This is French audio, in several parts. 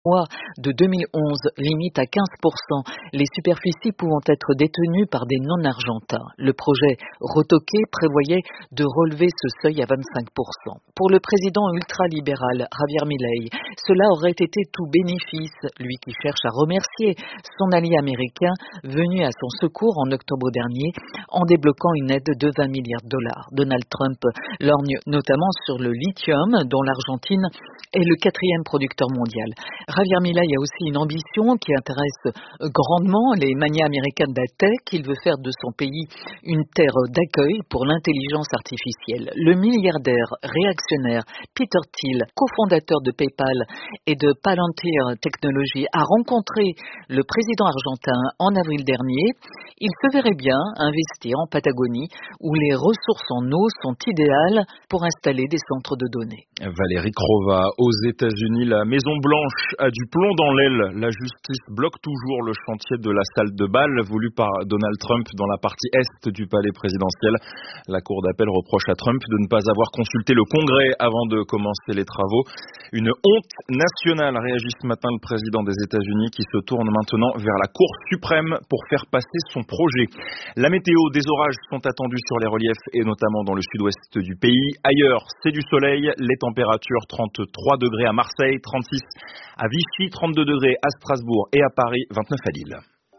loi de 2011 limite à 15% les superficies pouvant être détenues par des non-argentins. Le projet retoqué prévoyait de relever ce seuil à 25%. Pour le président ultralibéral Javier Milei, cela aurait été tout bénéfice, lui qui cherche à remercier son allié américain venu à son secours en octobre dernier en débloquant une aide de 20 milliards de dollars. Donald Trump lorgne notamment sur le lithium, dont l'Argentine est le 4e producteur mondial. Javier Milei a aussi une ambition qui intéresse grandement les manias américaines de la tech. Il veut faire de son pays une terre d'accueil pour l'intelligence artificielle. Le milliardaire réactionnaire Peter Thiel, cofondateur de PayPal et de Palantir Technologies, a rencontré le président argentin en avril dernier. Il se verrait bien investir en Patagonie, où les ressources en eau sont idéales pour installer des centres de données. Valérie Crova, aux États-Unis, la Maison-Blanche a du plomb dans l'aile. La justice bloque toujours le chantier de la salle de bal voulu par Donald Trump dans la partie est du palais présidentiel. La Cour d'appel reproche à Trump de ne pas avoir consulté le Congrès avant de commencer les travaux. Une honte nationale, réagit ce matin le président des États-Unis qui se tourne maintenant vers la Cour suprême pour faire passer son projet. La météo, des orages sont attendus sur les reliefs et notamment dans le sud-ouest du pays. Ailleurs, c'est du soleil. Les températures 33 degrés à Marseille, 36 à Vichy, 32 degrés à Strasbourg et à Paris, 29 à Lille.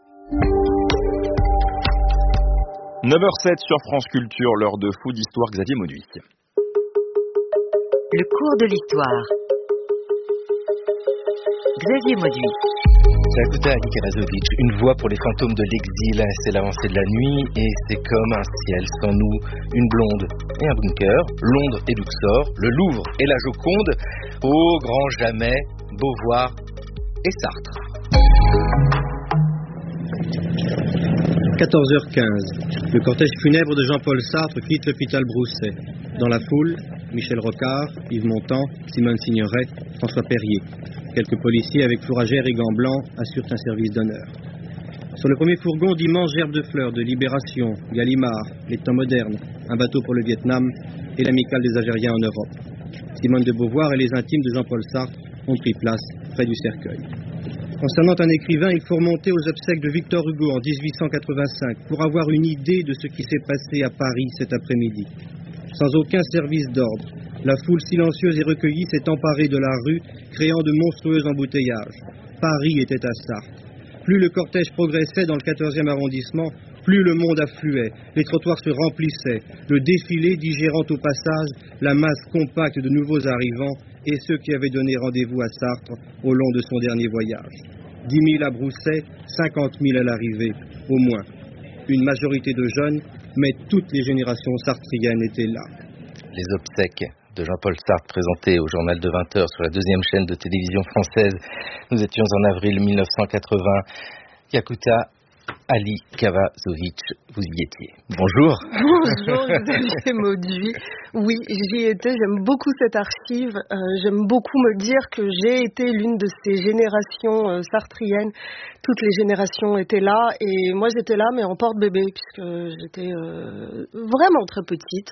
9h07 sur France Culture, l'heure de Food Histoire, Xavier Mauduit. Le cours de l'histoire. Xavier Mauduit. Écoutez, Ali Karazovic, une voix pour les fantômes de l'exil, c'est l'avancée de la nuit et c'est comme un ciel sans nous, une blonde et un bunker, Londres et Luxor, le Louvre et la Joconde, au grand jamais, Beauvoir et Sartre. 14h15, le cortège funèbre de Jean-Paul Sartre quitte l'hôpital Broussais. Dans la foule, Michel Rocard, Yves Montand, Simone Signoret, François Perrier. Quelques policiers avec fourragères et gants blancs assurent un service d'honneur. Sur le premier fourgon, d'immenses gerbes de fleurs de Libération, Gallimard, Les Temps modernes, Un bateau pour le Vietnam et l'Amicale des Algériens en Europe. Simone de Beauvoir et les intimes de Jean-Paul Sartre ont pris place près du cercueil. Concernant un écrivain, il faut remonter aux obsèques de Victor Hugo en 1885 pour avoir une idée de ce qui s'est passé à Paris cet après-midi. Sans aucun service d'ordre, la foule silencieuse et recueillie s'est emparée de la rue, créant de monstrueux embouteillages. Paris était à Sartre. Plus le cortège progressait dans le 14e arrondissement, plus le monde affluait, les trottoirs se remplissaient, le défilé digérant au passage la masse compacte de nouveaux arrivants et ceux qui avaient donné rendez-vous à Sartre au long de son dernier voyage. 10 000 à Brousset, 50 000 à l'arrivée, au moins. Une majorité de jeunes, mais toutes les générations sartriennes étaient là. Les obsèques de Jean-Paul Sartre présentées au journal de 20h sur la 2e chaîne de télévision française. Nous étions en avril 1980. Yakuta, Ali Karazovic, vous y étiez. Bonjour. Bonjour, Xavier Mauduit. Oui, j'y étais. J'aime beaucoup cette archive. J'aime beaucoup me dire que j'ai été l'une de ces générations sartriennes. Toutes les générations étaient là. Et moi, j'étais là, mais en porte-bébé, puisque j'étais vraiment très petite.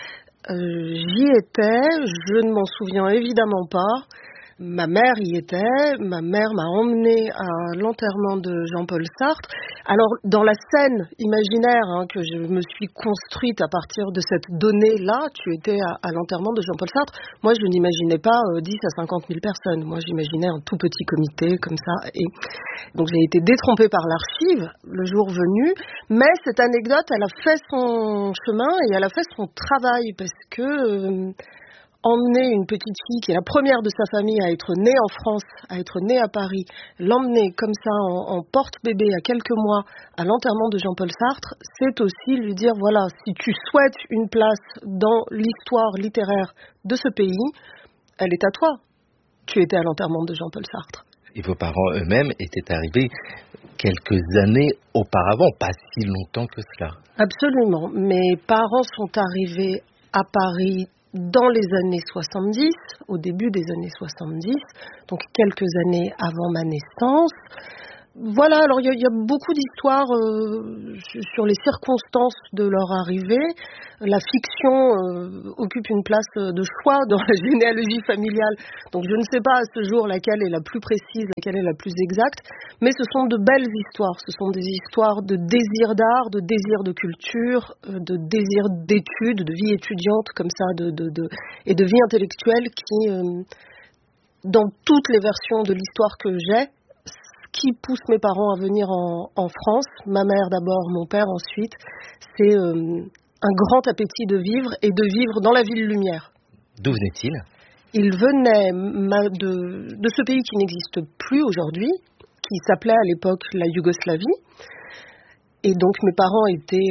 J'y étais. Je ne m'en souviens évidemment pas. Ma mère y était, ma mère m'a emmenée à l'enterrement de Jean-Paul Sartre. Alors, dans la scène imaginaire que je me suis construite à partir de cette donnée-là, tu étais à l'enterrement de Jean-Paul Sartre. Moi, je n'imaginais pas 10 à 50 000 personnes. Moi, j'imaginais un tout petit comité comme ça. Et donc, j'ai été détrompée par l'archive le jour venu. Mais cette anecdote, elle a fait son chemin et elle a fait son travail parce que... emmener une petite fille qui est la première de sa famille à être née en France, à être née à Paris, l'emmener comme ça en porte-bébé à quelques mois à l'enterrement de Jean-Paul Sartre, c'est aussi lui dire, voilà, si tu souhaites une place dans l'histoire littéraire de ce pays, elle est à toi. Tu étais à l'enterrement de Jean-Paul Sartre. Et vos parents eux-mêmes étaient arrivés quelques années auparavant, pas si longtemps que cela. Absolument. Mes parents sont arrivés à Paris dans les années 70, au début des années 70, donc quelques années avant ma naissance. Voilà, alors il y a beaucoup d'histoires sur les circonstances de leur arrivée. La fiction occupe une place de choix dans la généalogie familiale. Donc je ne sais pas à ce jour laquelle est la plus précise, laquelle est la plus exacte, mais ce sont de belles histoires. Ce sont des histoires de désir d'art, de désir de culture, de désir d'études, de vie étudiante comme ça, et de vie intellectuelle qui, dans toutes les versions de l'histoire que j'ai, qui pousse mes parents à venir en France, ma mère d'abord, mon père ensuite, c'est un grand appétit de vivre et de vivre dans la ville lumière. D'où venait-il ? Il venait de ce pays qui n'existe plus aujourd'hui, qui s'appelait à l'époque la Yougoslavie, et donc mes parents étaient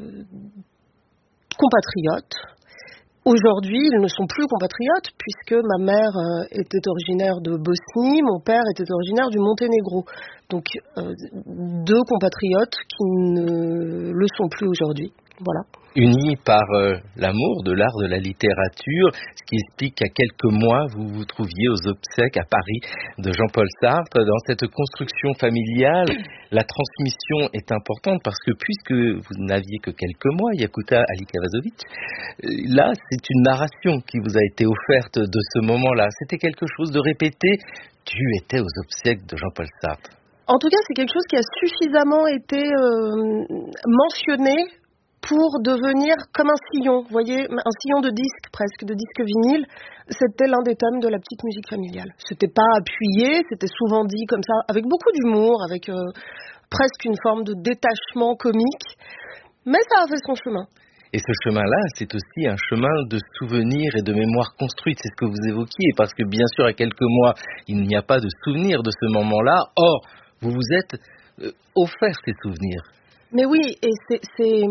compatriotes. Aujourd'hui, ils ne sont plus compatriotes puisque ma mère était originaire de Bosnie, mon père était originaire du Monténégro. Donc, deux compatriotes qui ne le sont plus aujourd'hui. Voilà. Unis par l'amour de l'art, de la littérature, ce qui explique qu'à quelques mois, vous vous trouviez aux obsèques à Paris de Jean-Paul Sartre. Dans cette construction familiale, la transmission est importante parce que puisque vous n'aviez que quelques mois, Yakuta Alikavazovic, là, c'est une narration qui vous a été offerte de ce moment-là. C'était quelque chose de répété. Tu étais aux obsèques de Jean-Paul Sartre. En tout cas, c'est quelque chose qui a suffisamment été mentionné pour devenir comme un sillon, vous voyez, un sillon de disque presque, de disque vinyle. C'était l'un des thèmes de la petite musique familiale. C'était pas appuyé, c'était souvent dit comme ça, avec beaucoup d'humour, avec presque une forme de détachement comique, mais ça a fait son chemin. Et ce chemin-là, c'est aussi un chemin de souvenirs et de mémoire construite, c'est ce que vous évoquiez, parce que bien sûr, à quelques mois, il n'y a pas de souvenir de ce moment-là. Or, vous vous êtes offert ces souvenirs. Mais oui, et c'est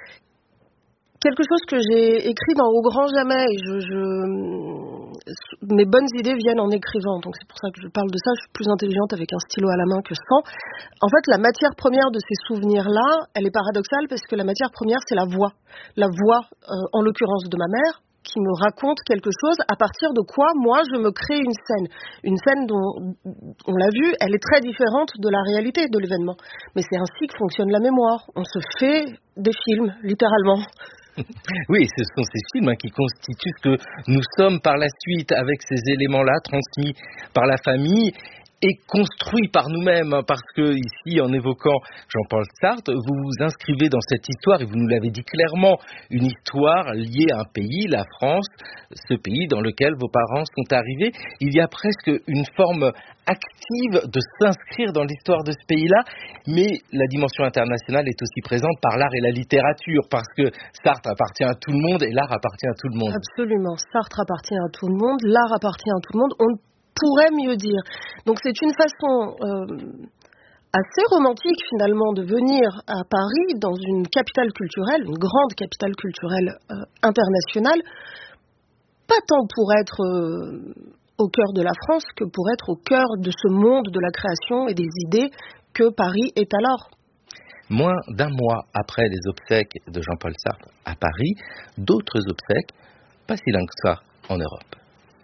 quelque chose que j'ai écrit dans Au Grand Jamais. Et mes bonnes idées viennent en écrivant, donc c'est pour ça que je parle de ça. Je suis plus intelligente avec un stylo à la main que sans. En fait, la matière première de ces souvenirs-là, elle est paradoxale parce que la matière première, c'est la voix. La voix, en l'occurrence de ma mère, qui me raconte quelque chose, à partir de quoi, moi, je me crée une scène. Une scène dont, on l'a vu, elle est très différente de la réalité de l'événement. Mais c'est ainsi que fonctionne la mémoire. On se fait des films, littéralement. Oui, ce sont ces films qui constituent ce que nous sommes par la suite, avec ces éléments-là transmis par la famille et construit par nous-mêmes, parce que ici, en évoquant Jean-Paul Sartre, vous vous inscrivez dans cette histoire, et vous nous l'avez dit clairement, une histoire liée à un pays, la France, ce pays dans lequel vos parents sont arrivés. Il y a presque une forme active de s'inscrire dans l'histoire de ce pays-là, mais la dimension internationale est aussi présente par l'art et la littérature, parce que Sartre appartient à tout le monde et l'art appartient à tout le monde. Absolument, Sartre appartient à tout le monde, l'art appartient à tout le monde. On pourrait mieux dire. Donc c'est une façon assez romantique finalement de venir à Paris, dans une capitale culturelle, une grande capitale culturelle internationale, pas tant pour être au cœur de la France que pour être au cœur de ce monde de la création et des idées que Paris est alors. Moins d'un mois après les obsèques de Jean-Paul Sartre à Paris, d'autres obsèques, pas si loin que ça, en Europe.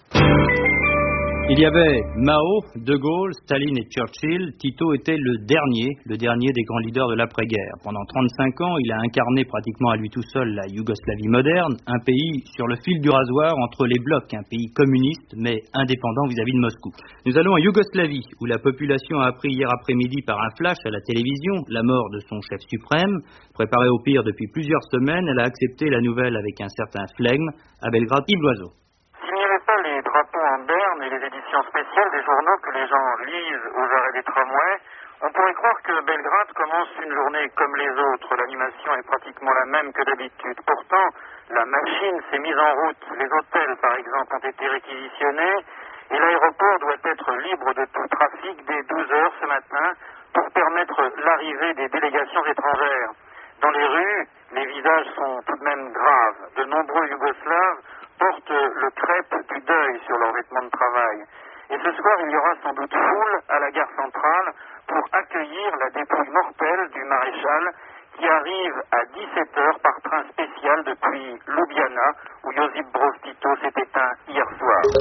Il y avait Mao, De Gaulle, Staline et Churchill. Tito était le dernier des grands leaders de l'après-guerre. Pendant 35 ans, il a incarné pratiquement à lui tout seul la Yougoslavie moderne, un pays sur le fil du rasoir entre les blocs, un pays communiste mais indépendant vis-à-vis de Moscou. Nous allons en Yougoslavie, où la population a appris hier après-midi par un flash à la télévision la mort de son chef suprême. Préparée au pire depuis plusieurs semaines, elle a accepté la nouvelle avec un certain flegme. À Belgrade, Yves Loiseau. S'il n'y avait pas les drapeaux en berne et les éditions spéciales des journaux que les gens lisent aux arrêts des tramways, on pourrait croire que Belgrade commence une journée comme les autres. L'animation est pratiquement la même que d'habitude. Pourtant, la machine s'est mise en route. Les hôtels, par exemple, ont été réquisitionnés et l'aéroport doit être libre de tout trafic dès 12 heures ce matin pour permettre l'arrivée des délégations étrangères. Dans les rues, les visages sont tout de même graves. De nombreux Yougoslaves portent le crêpe du deuil sur leurs vêtements de travail. Et ce soir, il y aura sans doute foule à la gare centrale pour accueillir la dépouille mortelle du maréchal qui arrive à 17h par train spécial depuis Ljubljana, où Josip Broz Tito s'est éteint hier soir.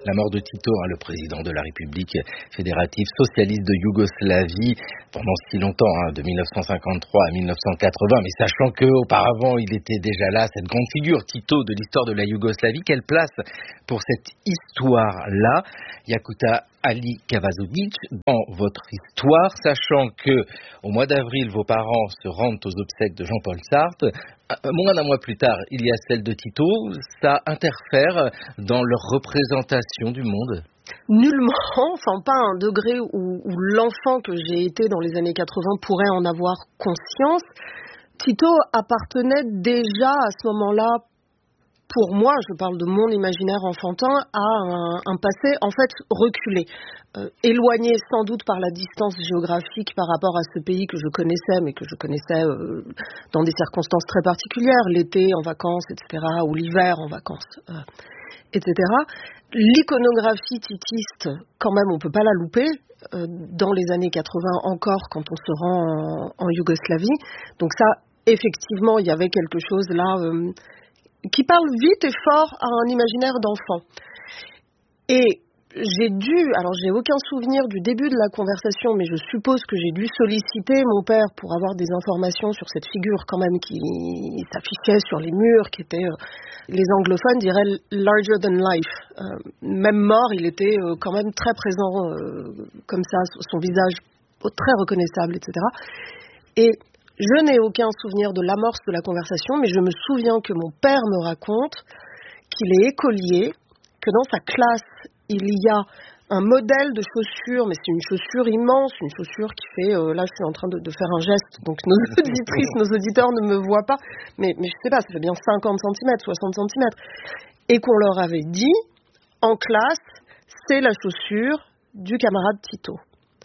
La mort de Tito, le président de la République fédérative socialiste de Yougoslavie, pendant si longtemps, de 1953 à 1980, mais sachant qu'auparavant il était déjà là, cette grande figure, Tito, de l'histoire de la Yougoslavie. Quelle place pour cette histoire-là, Yakuta Ali Kavazovic, dans votre histoire, sachant que au mois d'avril, vos parents se rendent aux obsèques de Jean-Paul Sartre, moins d'un mois plus tard, il y a celle de Tito, ça interfère dans leur représentation du monde? Nullement, enfin pas à un degré où l'enfant que j'ai été dans les années 80 pourrait en avoir conscience. Tito appartenait déjà à ce moment-là, pour moi, je parle de mon imaginaire enfantin, à un passé en fait reculé, éloigné sans doute par la distance géographique par rapport à ce pays que je connaissais, mais que je connaissais dans des circonstances très particulières, l'été en vacances, etc., ou l'hiver en vacances, etc. L'iconographie titiste, quand même, on ne peut pas la louper, dans les années 80 encore, quand on se rend en Yougoslavie. Donc ça, effectivement, il y avait quelque chose là qui parle vite et fort à un imaginaire d'enfant. Et j'ai aucun souvenir du début de la conversation, mais je suppose que j'ai dû solliciter mon père pour avoir des informations sur cette figure quand même qui s'affichait sur les murs, qui était, les anglophones diraient larger than life. Même mort, il était quand même très présent, comme ça, son visage très reconnaissable, etc. Et je n'ai aucun souvenir de l'amorce de la conversation, mais je me souviens que mon père me raconte qu'il est écolier, que dans sa classe, il y a un modèle de chaussure, mais c'est une chaussure immense, une chaussure qui fait, là je suis en train de faire un geste, donc nos auditrices, nos auditeurs ne me voient pas, mais je sais pas, ça fait bien 50 cm, 60 cm, et qu'on leur avait dit, en classe, c'est la chaussure du camarade Tito.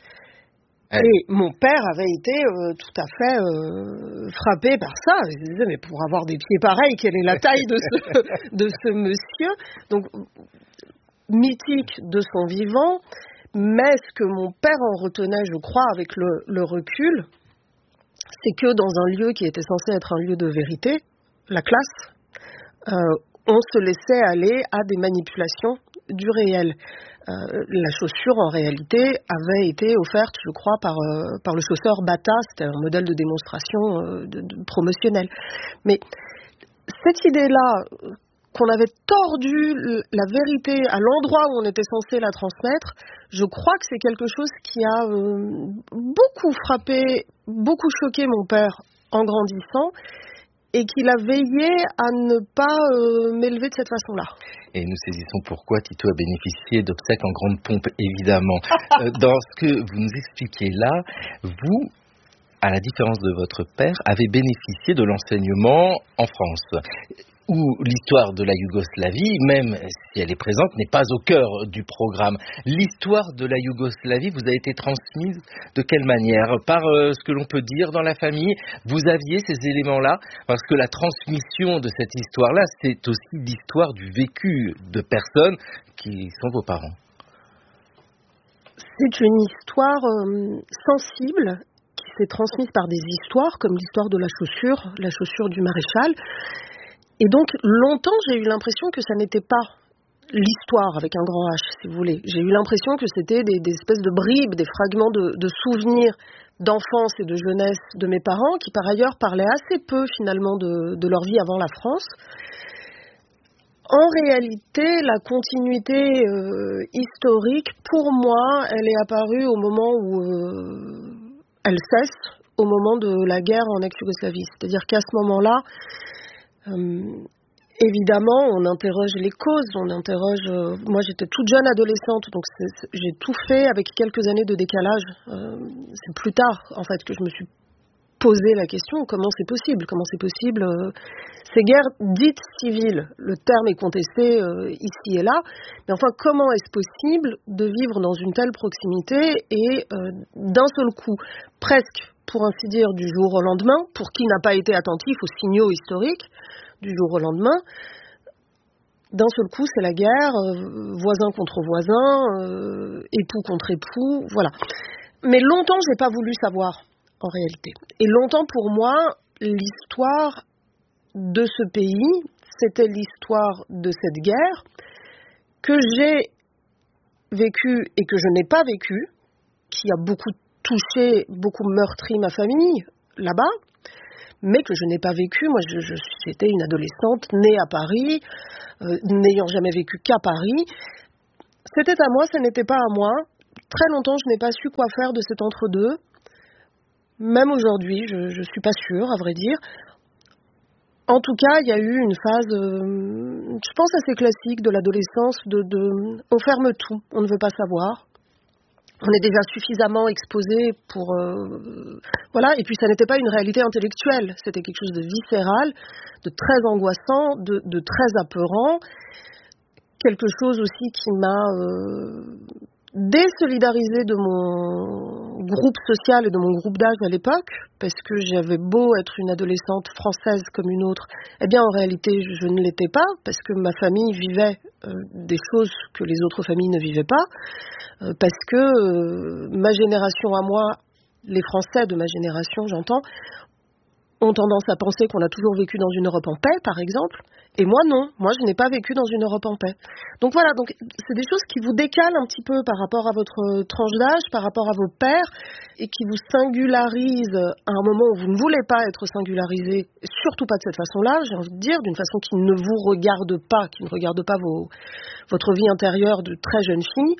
Et mon père avait été tout à fait frappé par ça. Il se disait, mais pour avoir des pieds pareils, quelle est la taille de ce monsieur? Donc, mythique de son vivant, mais ce que mon père en retenait, je crois, avec le recul, c'est que dans un lieu qui était censé être un lieu de vérité, la classe, on se laissait aller à des manipulations du réel. La chaussure, en réalité, avait été offerte, je crois, par le chausseur Bata. C'était un modèle de démonstration promotionnel. Mais cette idée-là, qu'on avait tordu la vérité à l'endroit où on était censé la transmettre, je crois que c'est quelque chose qui a beaucoup frappé, beaucoup choqué mon père en grandissant, et qu'il a veillé à ne pas m'élever de cette façon-là. Et nous saisissons pourquoi Tito a bénéficié d'obsèques en grande pompe, évidemment. Dans ce que vous nous expliquez là, vous, à la différence de votre père, avez bénéficié de l'enseignement en France, où l'histoire de la Yougoslavie, même si elle est présente, n'est pas au cœur du programme. L'histoire de la Yougoslavie vous a été transmise de quelle manière? Par ce que l'on peut dire dans la famille? Vous aviez ces éléments-là? Parce que la transmission de cette histoire-là, c'est aussi l'histoire du vécu de personnes qui sont vos parents. C'est une histoire sensible qui s'est transmise par des histoires, comme l'histoire de la chaussure du maréchal. Et donc, longtemps, j'ai eu l'impression que ça n'était pas l'histoire avec un grand H, si vous voulez. J'ai eu l'impression que c'était des espèces de bribes, des fragments de souvenirs d'enfance et de jeunesse de mes parents, qui par ailleurs parlaient assez peu, finalement, de leur vie avant la France. En réalité, la continuité historique, pour moi, elle est apparue au moment où elle cesse, au moment de la guerre en ex-Yougoslavie. C'est-à-dire qu'à ce moment-là, évidemment, on interroge les causes, moi j'étais toute jeune adolescente, donc j'ai tout fait avec quelques années de décalage. C'est plus tard, en fait, que je me suis posé la question, comment c'est possible ces guerres dites civiles, le terme est contesté ici et là, mais enfin, comment est-ce possible de vivre dans une telle proximité et d'un seul coup, presque, pour ainsi dire, du jour au lendemain, pour qui n'a pas été attentif aux signaux historiques, du jour au lendemain, d'un seul coup, c'est la guerre, voisin contre voisin, époux contre époux, voilà. Mais longtemps, je n'ai pas voulu savoir, en réalité. Et longtemps, pour moi, l'histoire de ce pays, c'était l'histoire de cette guerre que j'ai vécu et que je n'ai pas vécu, qui a beaucoup touché, beaucoup meurtri ma famille là-bas, mais que je n'ai pas vécu. Moi, j'étais une adolescente née à Paris, n'ayant jamais vécu qu'à Paris. C'était à moi, ça n'était pas à moi. Très longtemps, je n'ai pas su quoi faire de cet entre-deux. Même aujourd'hui, je suis pas sûre, à vrai dire. En tout cas, il y a eu une phase, je pense assez classique de l'adolescence, on ferme tout, on ne veut pas savoir. On est déjà suffisamment exposé pour... voilà, et puis ça n'était pas une réalité intellectuelle, c'était quelque chose de viscéral, de très angoissant, de très apeurant. Quelque chose aussi qui m'a désolidarisé de mon groupe social et de mon groupe d'âge à l'époque, parce que j'avais beau être une adolescente française comme une autre, eh bien en réalité je ne l'étais pas, parce que ma famille vivait des choses que les autres familles ne vivaient pas, parce que ma génération à moi, les Français de ma génération j'entends, ont tendance à penser qu'on a toujours vécu dans une Europe en paix, par exemple, et moi non, moi je n'ai pas vécu dans une Europe en paix. Donc voilà, donc c'est des choses qui vous décalent un petit peu par rapport à votre tranche d'âge, par rapport à vos pairs, et qui vous singularisent à un moment où vous ne voulez pas être singularisé, surtout pas de cette façon-là, j'ai envie de dire, d'une façon qui ne vous regarde pas, qui ne regarde pas votre vie intérieure de très jeune fille.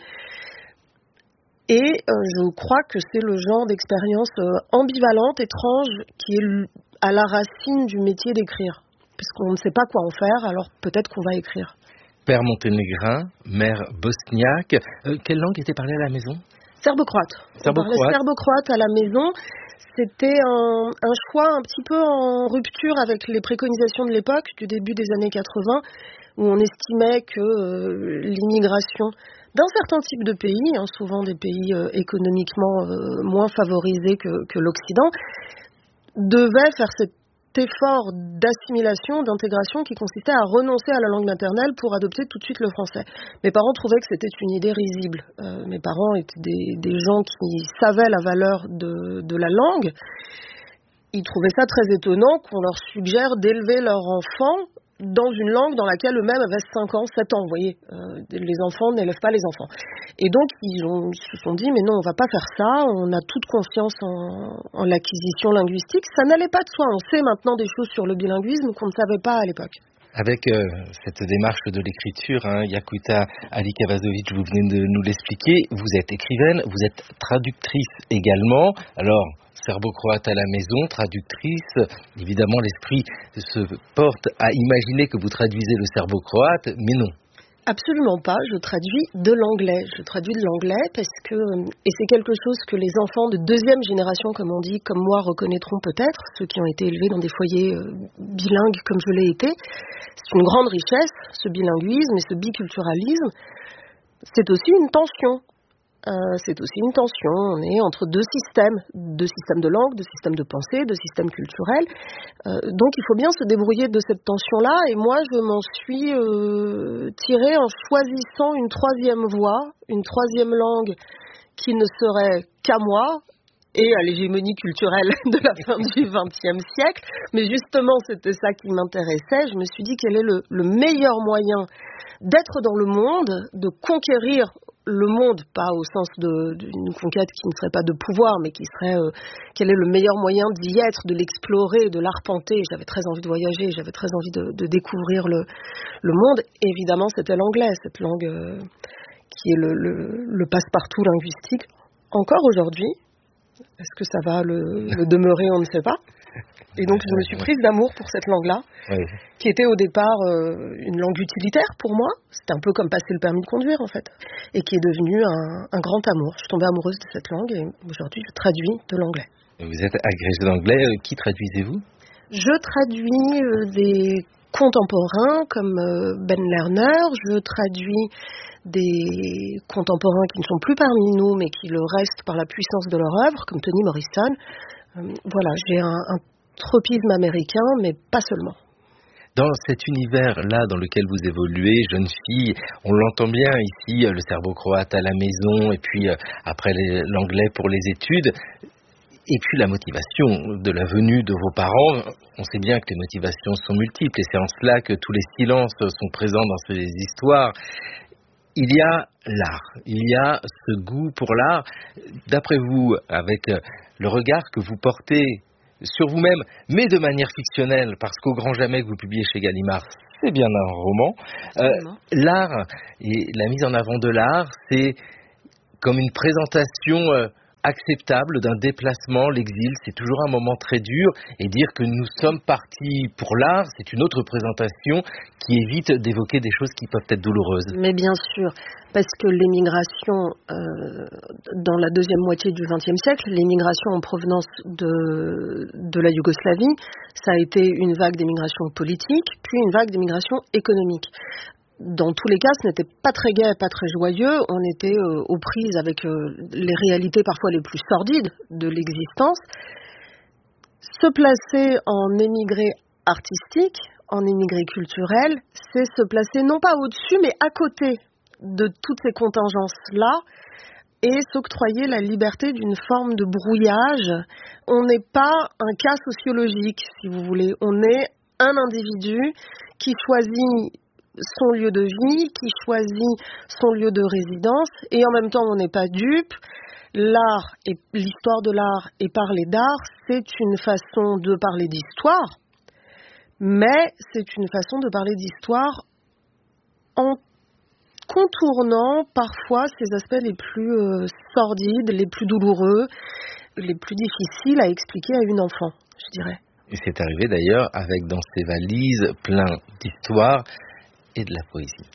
Et je crois que c'est le genre d'expérience ambivalente, étrange, qui est à la racine du métier d'écrire. Puisqu'on ne sait pas quoi en faire, alors peut-être qu'on va écrire. Père monténégrin, mère bosniaque, quelle langue était parlée à la maison? Serbo-croate. On parlait serbo-croate à la maison. C'était un choix un petit peu en rupture avec les préconisations de l'époque, du début des années 80, où on estimait que l'immigration d'un certain type de pays, souvent des pays économiquement moins favorisés que l'Occident, devait faire cet effort d'assimilation, d'intégration qui consistait à renoncer à la langue maternelle pour adopter tout de suite le français. Mes parents trouvaient que c'était une idée risible. Mes parents étaient des gens qui savaient la valeur de la langue. Ils trouvaient ça très étonnant qu'on leur suggère d'élever leur enfant dans une langue dans laquelle eux-mêmes avaient 5 ans, 7 ans, vous voyez. Les enfants n'élèvent pas les enfants. Et donc, ils se sont dit, mais non, on va pas faire ça, on a toute confiance en l'acquisition linguistique. Ça n'allait pas de soi, on sait maintenant des choses sur le bilinguisme qu'on ne savait pas à l'époque. Avec cette démarche de l'écriture, Yakuta Alikavazovic, vous venez de nous l'expliquer, vous êtes écrivaine, vous êtes traductrice également. Alors, serbo-croate à la maison, traductrice, évidemment l'esprit se porte à imaginer que vous traduisez le serbo-croate, mais non. Absolument pas, je traduis de l'anglais. Je traduis de l'anglais parce que, et c'est quelque chose que les enfants de deuxième génération, comme on dit, comme moi, reconnaîtront peut-être, ceux qui ont été élevés dans des foyers bilingues comme je l'ai été. C'est une grande richesse, ce bilinguisme et ce biculturalisme. C'est aussi une tension. On est entre deux systèmes de langue, deux systèmes de pensée, deux systèmes culturels. Donc il faut bien se débrouiller de cette tension-là. Et moi, je m'en suis tirée en choisissant une troisième voie, une troisième langue qui ne serait qu'à moi et à l'hégémonie culturelle de la fin du XXe siècle. Mais justement, c'était ça qui m'intéressait. Je me suis dit quel est le meilleur moyen d'être dans le monde, de conquérir le monde, pas au sens d'une conquête qui ne serait pas de pouvoir, mais qui serait quel est le meilleur moyen d'y être, de l'explorer, de l'arpenter. J'avais très envie de voyager, j'avais très envie de découvrir le monde. Et évidemment, c'était l'anglais, cette langue qui est le passe-partout linguistique. Encore aujourd'hui, est-ce que ça va le demeurer, on ne sait pas. Et donc je me suis prise d'amour pour cette langue-là, qui était au départ une langue utilitaire pour moi. C'était un peu comme passer le permis de conduire en fait, et qui est devenue un grand amour. Je suis tombée amoureuse de cette langue et aujourd'hui je traduis de l'anglais. Vous êtes agrégée d'anglais, qui traduisez-vous? Je traduis des contemporains comme Ben Lerner, je traduis des contemporains qui ne sont plus parmi nous mais qui le restent par la puissance de leur œuvre, comme Toni Morrison. Voilà, j'ai un tropisme américain, mais pas seulement. Dans cet univers-là dans lequel vous évoluez, jeune fille, on l'entend bien ici, le serbo-croate à la maison, et puis après l'anglais pour les études, et puis la motivation de la venue de vos parents. On sait bien que les motivations sont multiples, et c'est en cela que tous les silences sont présents dans ces histoires. il y a l'art, il y a ce goût pour l'art. D'après vous, avec le regard que vous portez sur vous-même, mais de manière fictionnelle, parce qu'Au Grand Jamais que vous publiez chez Gallimard, c'est bien un roman. L'art et la mise en avant de l'art, c'est comme une présentation acceptable d'un déplacement. L'exil, c'est toujours un moment très dur, et dire que nous sommes partis pour l'art, c'est une autre présentation qui évite d'évoquer des choses qui peuvent être douloureuses. Mais bien sûr, parce que l'émigration dans la deuxième moitié du XXe siècle, l'émigration en provenance de la Yougoslavie, ça a été une vague d'émigration politique, puis une vague d'émigration économique. Dans tous les cas, ce n'était pas très gai, pas très joyeux. On était aux prises avec les réalités parfois les plus sordides de l'existence. Se placer en émigré artistique, en émigré culturel, c'est se placer non pas au-dessus, mais à côté de toutes ces contingences-là et s'octroyer la liberté d'une forme de brouillage. On n'est pas un cas sociologique, si vous voulez. On est un individu qui choisit son lieu de vie, qui choisit son lieu de résidence, et en même temps on n'est pas dupe. L'art et l'histoire de l'art et parler d'art, c'est une façon de parler d'histoire, mais c'est une façon de parler d'histoire en contournant parfois ces aspects les plus sordides, les plus douloureux, les plus difficiles à expliquer à une enfant, je dirais. Et c'est arrivé d'ailleurs avec dans ces valises plein d'histoires et de la poésie.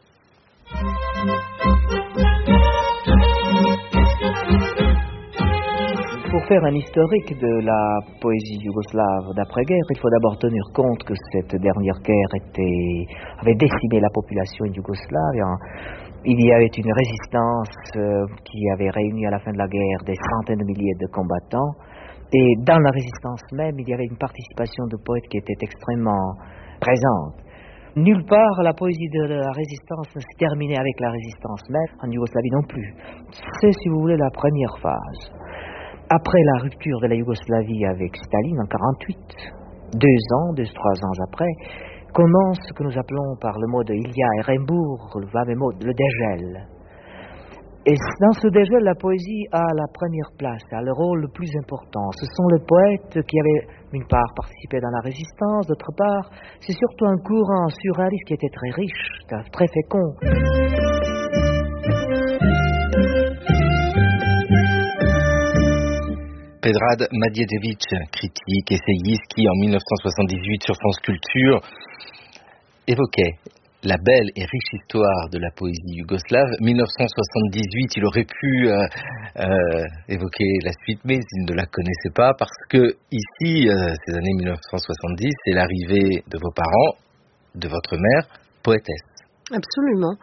Pour faire un historique de la poésie yougoslave d'après-guerre, il faut d'abord tenir compte que cette dernière guerre avait décimé la population yougoslave. Il y avait une résistance qui avait réuni à la fin de la guerre des centaines de milliers de combattants. Et dans la résistance même, il y avait une participation de poètes qui était extrêmement présente. Nulle part la poésie de la résistance ne s'est terminée avec la résistance même, en Yougoslavie non plus. C'est, si vous voulez, la première phase. Après la rupture de la Yougoslavie avec Staline en 1948, 3 ans après, commence ce que nous appelons par le mot de Ilya Ehrenburg, le fameux mot, le dégel. Et dans ce dégel, la poésie a la première place, a le rôle le plus important. Ce sont les poètes qui avaient, d'une part, participé dans la résistance, d'autre part, c'est surtout un courant surréaliste qui était très riche, très fécond. Predrag Madjetović, critique, essayiste, qui en 1978 sur France Culture évoquait la belle et riche histoire de la poésie yougoslave. 1978, il aurait pu évoquer la suite, mais il ne la connaissait pas, parce que ici, ces années 1970, c'est l'arrivée de vos parents, de votre mère, poétesse. Absolument.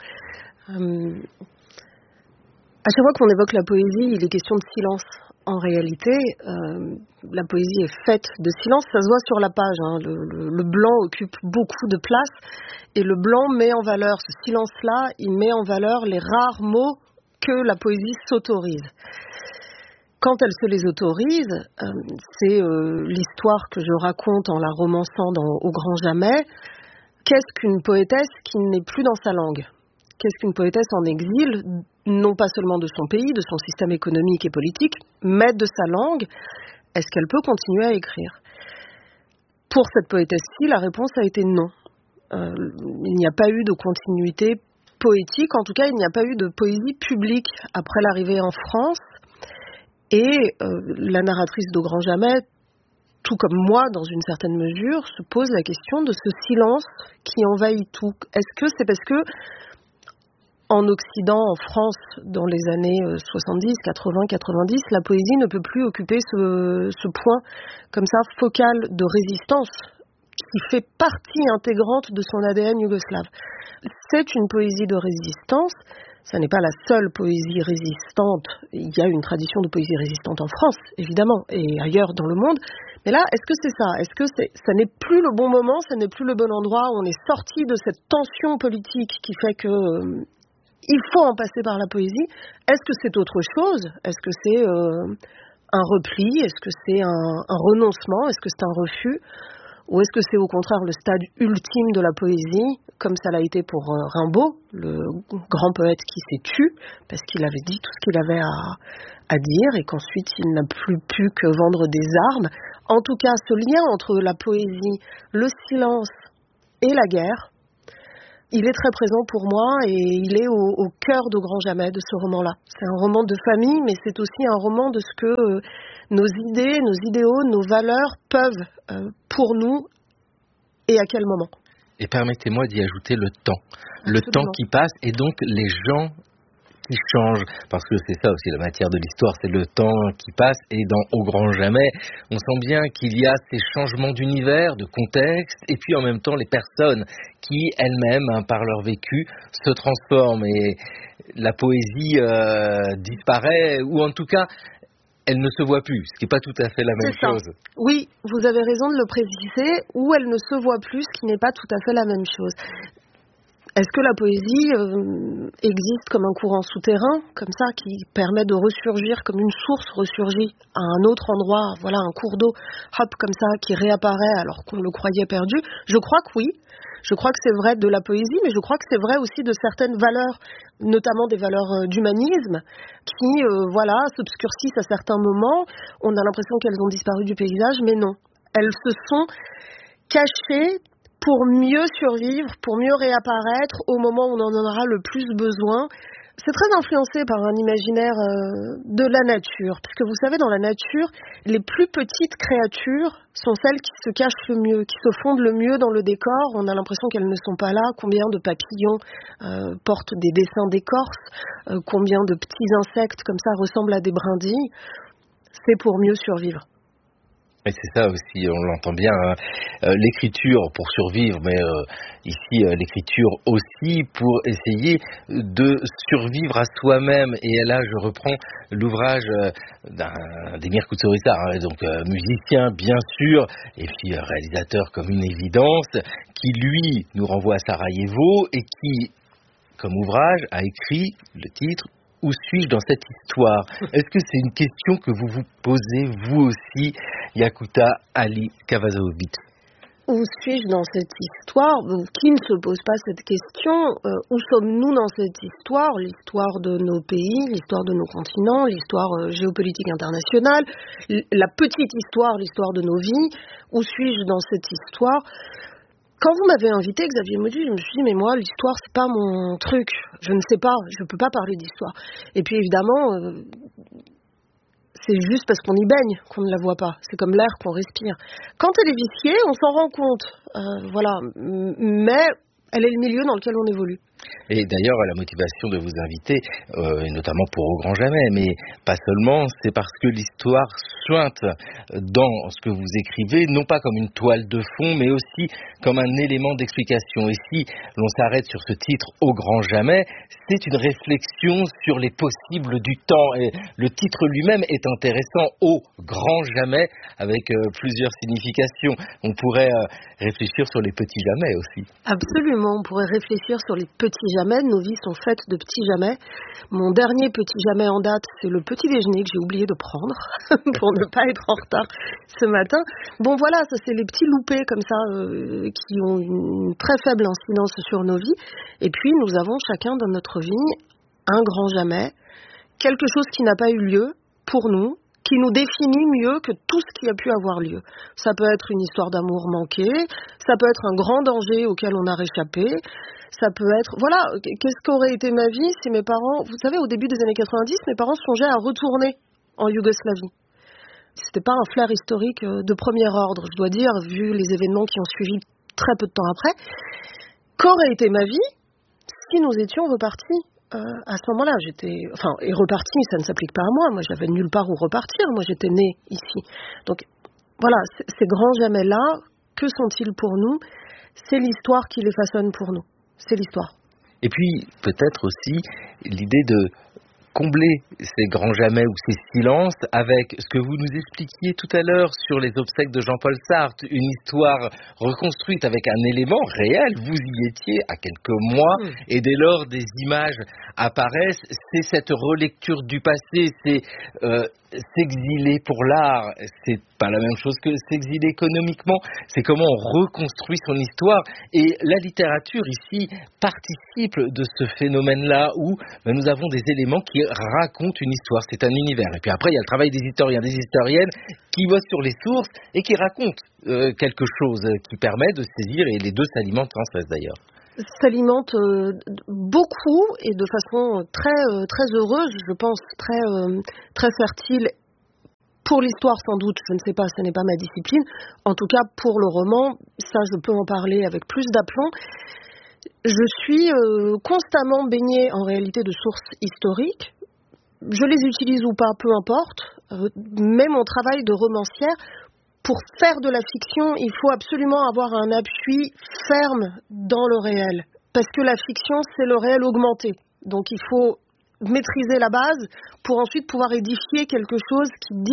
À chaque fois qu'on évoque la poésie, il est question de silence. En réalité, la poésie est faite de silence, ça se voit sur la page. Le blanc occupe beaucoup de place et le blanc met en valeur, ce silence-là, il met en valeur les rares mots que la poésie s'autorise. Quand elle se les autorise, c'est l'histoire que je raconte en la romançant Au Grand Jamais. Qu'est-ce qu'une poétesse qui n'est plus dans sa langue ? Qu'est-ce qu'une poétesse en exil, non pas seulement de son pays, de son système économique et politique, mais de sa langue? Est-ce qu'elle peut continuer à écrire? Pour cette poétesse-ci, la réponse a été non. Il n'y a pas eu de continuité poétique, en tout cas il n'y a pas eu de poésie publique après l'arrivée en France. Et la narratrice d'Au Grand Jamais, tout comme moi dans une certaine mesure, se pose la question de ce silence qui envahit tout. Est-ce que c'est parce que en Occident, en France, dans les années 70, 80, 90, la poésie ne peut plus occuper ce point comme ça focal de résistance qui fait partie intégrante de son ADN yougoslave. C'est une poésie de résistance. Ça n'est pas la seule poésie résistante. Il y a une tradition de poésie résistante en France, évidemment, et ailleurs dans le monde. Mais là, est-ce que c'est ça? Est-ce que ça n'est plus le bon moment, ça n'est plus le bon endroit? On est sorti de cette tension politique qui fait que il faut en passer par la poésie. Est-ce que c'est autre chose? Est-ce que c'est un repli? Est-ce que c'est un renoncement? Est-ce que c'est un refus? Ou est-ce que c'est au contraire le stade ultime de la poésie, comme ça l'a été pour Rimbaud, le grand poète qui s'est tu, parce qu'il avait dit tout ce qu'il avait à dire et qu'ensuite il n'a plus pu que vendre des armes. En tout cas, ce lien entre la poésie, le silence et la guerre, il est très présent pour moi et il est au cœur de Grand Jamais, de ce roman-là. C'est un roman de famille, mais c'est aussi un roman de ce que nos idées, nos idéaux, nos valeurs peuvent pour nous et à quel moment. Et permettez-moi d'y ajouter le temps. Le temps qui passe et donc les gens qui changent. Parce que c'est ça aussi la matière de l'histoire, c'est le temps qui passe. Et dans Au Grand Jamais, on sent bien qu'il y a ces changements d'univers, de contexte, et puis en même temps les personnes qui elles-mêmes, par leur vécu, se transforment. Et la poésie disparaît, ou en tout cas, elle ne se voit plus, ce qui n'est pas tout à fait la même chose. Oui, vous avez raison de le préciser, ou elle ne se voit plus, ce qui n'est pas tout à fait la même chose. Est-ce que la poésie existe comme un courant souterrain, comme ça, qui permet de ressurgir, comme une source ressurgit à un autre endroit, voilà, un cours d'eau, hop, comme ça, qui réapparaît alors qu'on le croyait perdu? Je crois que oui. Je crois que c'est vrai de la poésie, mais je crois que c'est vrai aussi de certaines valeurs, notamment des valeurs d'humanisme, qui, s'obscurcissent à certains moments. On a l'impression qu'elles ont disparu du paysage, mais non. Elles se sont cachées pour mieux survivre, pour mieux réapparaître au moment où on en aura le plus besoin. C'est très influencé par un imaginaire de la nature, puisque vous savez, dans la nature, les plus petites créatures sont celles qui se cachent le mieux, qui se fondent le mieux dans le décor. On a l'impression qu'elles ne sont pas là. Combien de papillons portent des dessins d'écorce, combien de petits insectes comme ça ressemblent à des brindilles. C'est pour mieux survivre. Et c'est ça aussi, on l'entend bien, hein. L'écriture pour survivre, mais ici l'écriture aussi pour essayer de survivre à soi-même. Et là, je reprends l'ouvrage d'Emir Kusturica, hein, donc musicien bien sûr, et puis réalisateur comme une évidence, qui lui nous renvoie à Sarajevo et qui, comme ouvrage, a écrit le titre « Où suis-je dans cette histoire ?» Est-ce que c'est une question que vous vous posez, vous aussi, Yakuta Ali Kavazovic? Où suis-je dans cette histoire? Qui ne se pose pas cette question? Où sommes-nous dans cette histoire? L'histoire de nos pays, l'histoire de nos continents, l'histoire géopolitique internationale, la petite histoire, l'histoire de nos vies. Où suis-je dans cette histoire? Quand vous m'avez invité, Xavier Mauduit, je me suis dit, mais moi, l'histoire, c'est pas mon truc. Je ne sais pas, je peux pas parler d'histoire. Et puis, évidemment, c'est juste parce qu'on y baigne qu'on ne la voit pas. C'est comme l'air qu'on respire. Quand elle est viciée, on s'en rend compte. Voilà. Mais elle est le milieu dans lequel on évolue. Et d'ailleurs, la motivation de vous inviter, et notamment pour Au Grand Jamais, mais pas seulement, c'est parce que l'histoire suinte dans ce que vous écrivez, non pas comme une toile de fond, mais aussi comme un élément d'explication. Et si l'on s'arrête sur ce titre Au Grand Jamais, c'est une réflexion sur les possibles du temps. Et le titre lui-même est intéressant, Au Grand Jamais, avec plusieurs significations. On pourrait réfléchir sur les petits jamais aussi. Absolument, on pourrait réfléchir sur les petits jamais. Nos vies sont faites de petits jamais. Mon dernier petit jamais en date, c'est le petit déjeuner que j'ai oublié de prendre pour ne pas être en retard ce matin. Bon voilà, ça c'est les petits loupés comme ça qui ont une très faible incidence sur nos vies. Et puis nous avons chacun dans notre vie un grand jamais, quelque chose qui n'a pas eu lieu pour nous, qui nous définit mieux que tout ce qui a pu avoir lieu. Ça peut être une histoire d'amour manqué, ça peut être un grand danger auquel on a réchappé, ça peut être... Voilà, qu'est-ce qu'aurait été ma vie si mes parents... Vous savez, au début des années 90, mes parents songeaient à retourner en Yougoslavie. C'était pas un flair historique de premier ordre, je dois dire, vu les événements qui ont suivi très peu de temps après. Qu'aurait été ma vie si nous étions repartis à ce moment-là? Et reparti, ça ne s'applique pas à moi. Moi, j'avais nulle part où repartir. Moi, j'étais née ici. Donc, voilà, ces grands jamais-là, que sont-ils pour nous? C'est l'histoire qui les façonne pour nous. C'est l'histoire. Et puis, peut-être aussi, l'idée de combler ces grands jamais ou ces silences avec ce que vous nous expliquiez tout à l'heure sur les obsèques de Jean-Paul Sartre, une histoire reconstruite avec un élément réel. Vous y étiez à quelques mois et dès lors des images apparaissent. C'est cette relecture du passé, c'est s'exiler pour l'art, c'est pas la même chose que s'exiler économiquement. C'est comment on reconstruit son histoire. Et la littérature ici participe de ce phénomène-là où nous avons des éléments qui racontent une histoire. C'est un univers. Et puis après, il y a le travail des historiens, des historiennes qui bossent sur les sources et qui racontent quelque chose qui permet de saisir, et les deux s'alimentent sans cesse d'ailleurs. S'alimente beaucoup et de façon très heureuse, je pense, très fertile. Pour l'histoire, sans doute, je ne sais pas, ce n'est pas ma discipline. En tout cas, pour le roman, ça, je peux en parler avec plus d'aplomb. Je suis constamment baignée, en réalité, de sources historiques. Je les utilise ou pas, peu importe. Mais mon travail de romancière, pour faire de la fiction, il faut absolument avoir un appui ferme dans le réel. Parce que la fiction, c'est le réel augmenté. Donc il faut maîtriser la base pour ensuite pouvoir édifier quelque chose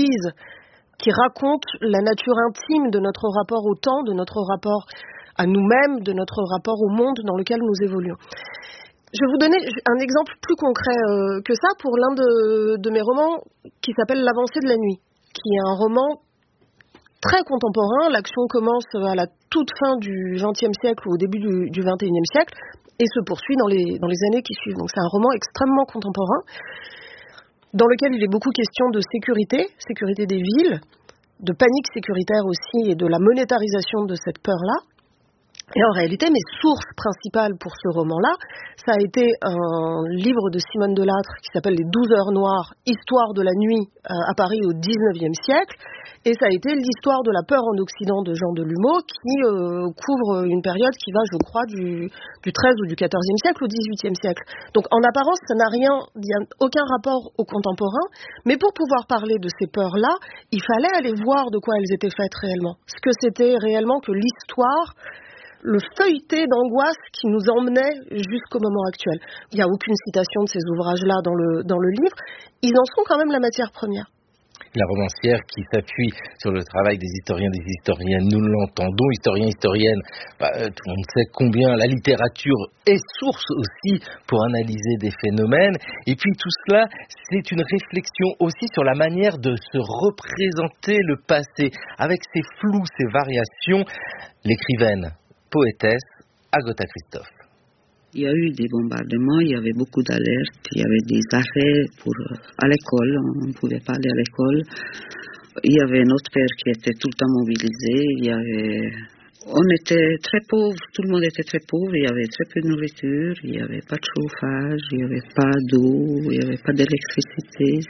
qui raconte la nature intime de notre rapport au temps, de notre rapport à nous-mêmes, de notre rapport au monde dans lequel nous évoluons. Je vais vous donner un exemple plus concret que ça pour l'un de mes romans qui s'appelle L'avancée de la nuit, qui est un roman très contemporain. L'action commence à la toute fin du XXe siècle ou au début du XXIe siècle et se poursuit dans les années qui suivent. Donc c'est un roman extrêmement contemporain dans lequel il est beaucoup question de sécurité des villes, de panique sécuritaire aussi et de la monétarisation de cette peur-là. Et en réalité, mes sources principales pour ce roman-là, ça a été un livre de Simone Delattre qui s'appelle Les 12 heures noires, histoire de la nuit à Paris au XIXe siècle. Et ça a été l'histoire de la peur en Occident de Jean Delumeau qui couvre une période qui va, je crois, du XIIIe ou du XIVe siècle au XVIIIe siècle. Donc en apparence, ça n'a aucun rapport au contemporain. Mais pour pouvoir parler de ces peurs-là, il fallait aller voir de quoi elles étaient faites réellement. Ce que c'était réellement que l'histoire, le feuilleté d'angoisse qui nous emmenait jusqu'au moment actuel. Il n'y a aucune citation de ces ouvrages-là dans le livre. Ils en sont quand même la matière première. La romancière qui s'appuie sur le travail des historiens, des historiennes, nous l'entendons, historiens, historiennes, tout le monde sait combien la littérature est source aussi pour analyser des phénomènes. Et puis tout cela, c'est une réflexion aussi sur la manière de se représenter le passé, avec ses flous, ses variations. L'écrivaine, poétesse, Agota Christophe. Il y a eu des bombardements, il y avait beaucoup d'alertes, il y avait des arrêts à l'école, on ne pouvait pas aller à l'école. Il y avait notre père qui était tout le temps mobilisé, on était très pauvres, tout le monde était très pauvre, il y avait très peu de nourriture, il n'y avait pas de chauffage, il n'y avait pas d'eau, il n'y avait pas d'électricité.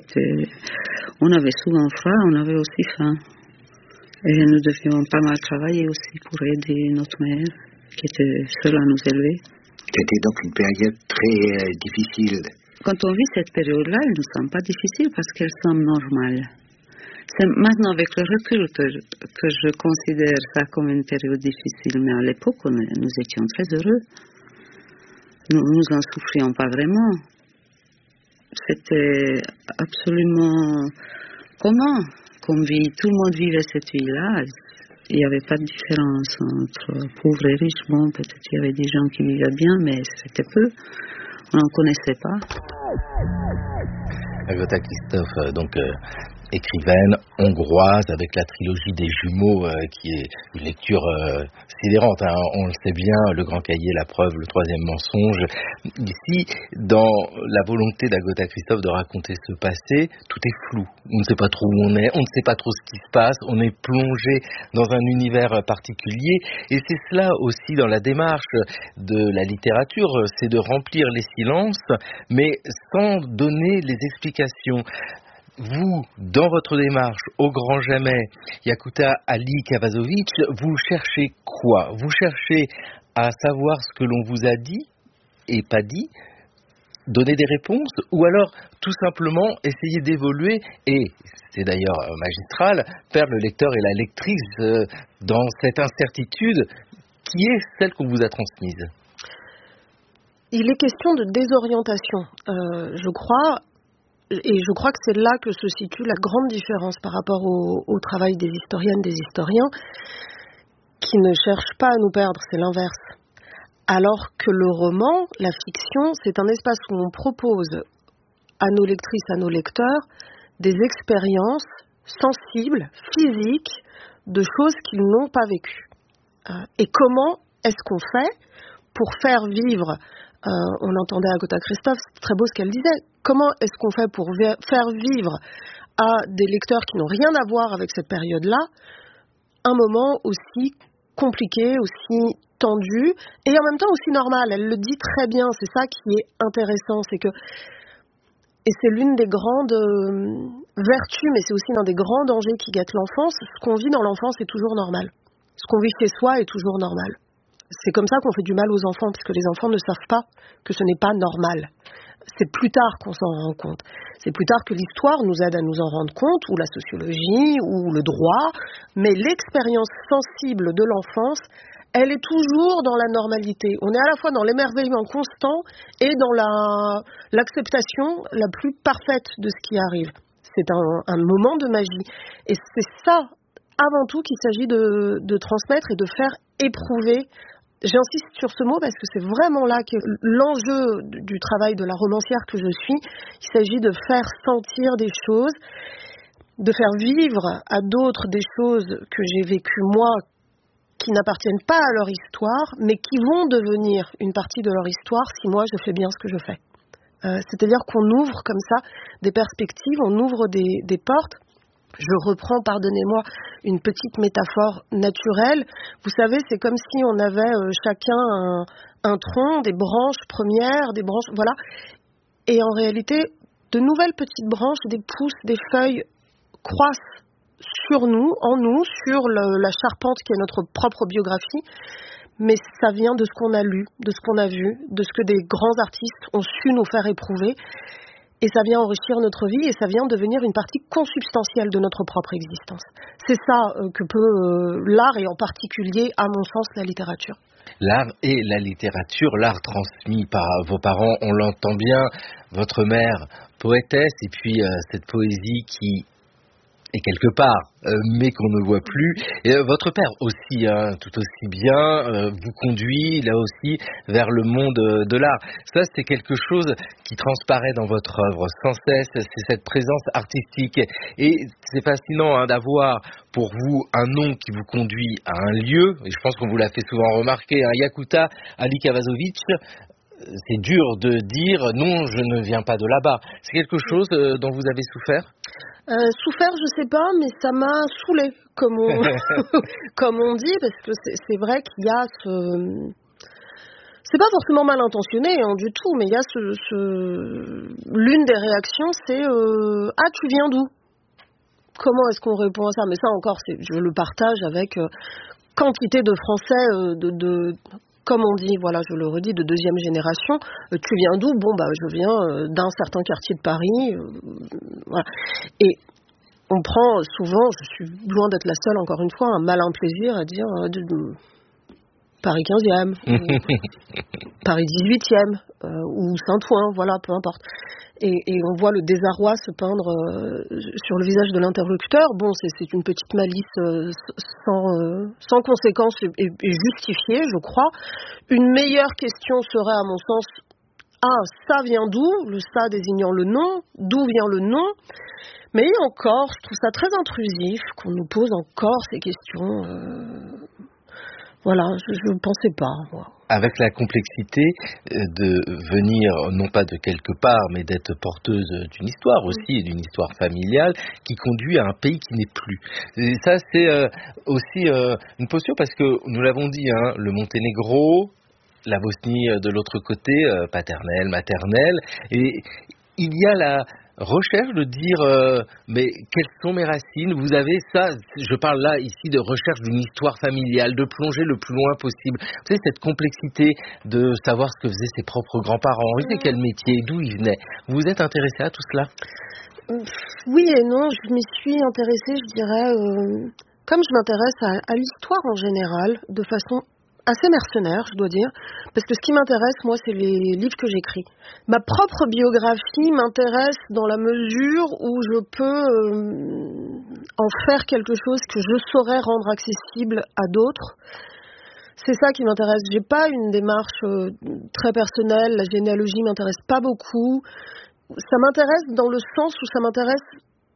On avait souvent froid, on avait aussi faim. Et nous devions pas mal travailler aussi pour aider notre mère, qui était seule à nous élever. C'était donc une période très difficile. Quand on vit cette période-là, elle ne semble pas difficile parce qu'elle semble normale. C'est maintenant avec le recul que je considère ça comme une période difficile. Mais à l'époque, nous étions très heureux. Nous n'en souffrions pas vraiment. C'était absolument commun comme vie. Tout le monde vivait cette vie-là. Il n'y avait pas de différence entre pauvres et riches. Bon, peut-être il y avait des gens qui vivaient bien, mais c'était peu. On n'en connaissait pas. Agota Christophe, donc écrivaine hongroise avec la trilogie des jumeaux qui est une lecture sidérante, hein. On le sait bien, Le Grand Cahier, La Preuve, Le Troisième Mensonge. Ici, dans la volonté d'Agota Christophe de raconter ce passé, tout est flou. On ne sait pas trop où on est, on ne sait pas trop ce qui se passe, on est plongé dans un univers particulier. Et c'est cela aussi dans la démarche de la littérature, c'est de remplir les silences, mais sans donner les explications. Vous, dans votre démarche, au grand jamais, Yakuta Ali Kavazovic, vous cherchez quoi? Vous cherchez à savoir ce que l'on vous a dit et pas dit, donner des réponses, ou alors tout simplement essayer d'évoluer et, c'est d'ailleurs magistral, faire le lecteur et la lectrice dans cette incertitude qui est celle qu'on vous a transmise. Il est question de désorientation, je crois. Et je crois que c'est là que se situe la grande différence par rapport au travail des historiennes, des historiens, qui ne cherchent pas à nous perdre, c'est l'inverse. Alors que le roman, la fiction, c'est un espace où on propose à nos lectrices, à nos lecteurs, des expériences sensibles, physiques, de choses qu'ils n'ont pas vécues. Et comment est-ce qu'on fait pour faire vivre, on entendait Agota Christophe, c'est très beau ce qu'elle disait, comment est-ce qu'on fait pour faire vivre à des lecteurs qui n'ont rien à voir avec cette période-là un moment aussi compliqué, aussi tendu, et en même temps aussi normal. Elle le dit très bien, c'est ça qui est intéressant, c'est que, et c'est l'une des grandes vertus, mais c'est aussi l'un des grands dangers qui guettent l'enfance, ce qu'on vit dans l'enfance est toujours normal. Ce qu'on vit chez soi est toujours normal. C'est comme ça qu'on fait du mal aux enfants, parce que les enfants ne savent pas que ce n'est pas normal. C'est plus tard qu'on s'en rend compte. C'est plus tard que l'histoire nous aide à nous en rendre compte, ou la sociologie, ou le droit, mais l'expérience sensible de l'enfance, elle est toujours dans la normalité. On est à la fois dans l'émerveillement constant et dans l'acceptation la plus parfaite de ce qui arrive. C'est un moment de magie. Et c'est ça, avant tout, qu'il s'agit de transmettre et de faire éprouver. J'insiste sur ce mot parce que c'est vraiment là que l'enjeu du travail de la romancière que je suis. Il s'agit de faire sentir des choses, de faire vivre à d'autres des choses que j'ai vécues moi, qui n'appartiennent pas à leur histoire, mais qui vont devenir une partie de leur histoire si moi je fais bien ce que je fais. C'est-à-dire qu'on ouvre comme ça des perspectives, on ouvre des portes. Je reprends, pardonnez-moi, une petite métaphore naturelle. Vous savez, c'est comme si on avait chacun un tronc, des branches premières, des branches, voilà. Et en réalité, de nouvelles petites branches, des pousses, des feuilles croissent sur nous, en nous, sur la charpente qui est notre propre biographie. Mais ça vient de ce qu'on a lu, de ce qu'on a vu, de ce que des grands artistes ont su nous faire éprouver. Et ça vient enrichir notre vie et ça vient devenir une partie consubstantielle de notre propre existence. C'est ça que peut l'art et en particulier, à mon sens, la littérature. L'art et la littérature, l'art transmis par vos parents, on l'entend bien, votre mère poétesse et puis cette poésie qui est quelque part, mais qu'on ne voit plus. Et votre père aussi, tout aussi bien, vous conduit là aussi vers le monde de l'art. Ça, c'est quelque chose qui transparaît dans votre œuvre sans cesse, c'est cette présence artistique. Et c'est fascinant d'avoir pour vous un nom qui vous conduit à un lieu, et je pense qu'on vous l'a fait souvent remarquer, Yakuta Ali Kavazovic. C'est dur de dire non, je ne viens pas de là-bas. C'est quelque chose dont vous avez souffert ? Souffert, je sais pas, mais ça m'a saoulée, comme on dit, parce que c'est vrai qu'il y a ce... C'est pas forcément mal intentionné du tout, mais il y a l'une des réactions, c'est ah, tu viens d'où ? Comment est-ce qu'on répond à ça ? Mais ça encore, je le partage avec quantité de Français comme on dit, voilà, je le redis, de deuxième génération. Tu viens d'où ? Bon, je viens d'un certain quartier de Paris. Voilà. Et on prend souvent, je suis loin d'être la seule, encore une fois, un malin plaisir à dire Paris 15e, Paris 18e, ou Saint-Ouen, voilà, peu importe. Et on voit le désarroi se peindre sur le visage de l'interlocuteur. Bon, c'est une petite malice sans conséquence et justifiée, je crois. Une meilleure question serait, à mon sens, ça vient d'où ? Le ça désignant le nom, d'où vient le nom ? Mais encore, je trouve ça très intrusif qu'on nous pose encore ces questions. Voilà, je ne pensais pas, moi. Avec la complexité de venir, non pas de quelque part, mais d'être porteuse d'une histoire aussi, et d'une histoire familiale, qui conduit à un pays qui n'est plus. Et ça, c'est aussi une posture, parce que nous l'avons dit, le Monténégro, la Bosnie de l'autre côté, paternelle, maternelle, et il y a la recherche de dire mais quelles sont mes racines ? Vous avez ça, je parle là ici de recherche d'une histoire familiale, de plonger le plus loin possible. Vous savez, cette complexité de savoir ce que faisaient ses propres grands-parents, ils faisaient quel métier, d'où ils venaient. Vous vous êtes intéressé à tout cela ? Oui et non, je m'y suis intéressée, je dirais, comme je m'intéresse à l'histoire en général, de façon assez mercenaire, je dois dire, parce que ce qui m'intéresse, moi, c'est les livres que j'écris. Ma propre biographie m'intéresse dans la mesure où je peux en faire quelque chose que je saurais rendre accessible à d'autres. C'est ça qui m'intéresse. J'ai pas une démarche très personnelle, la généalogie m'intéresse pas beaucoup. Ça m'intéresse dans le sens où ça m'intéresse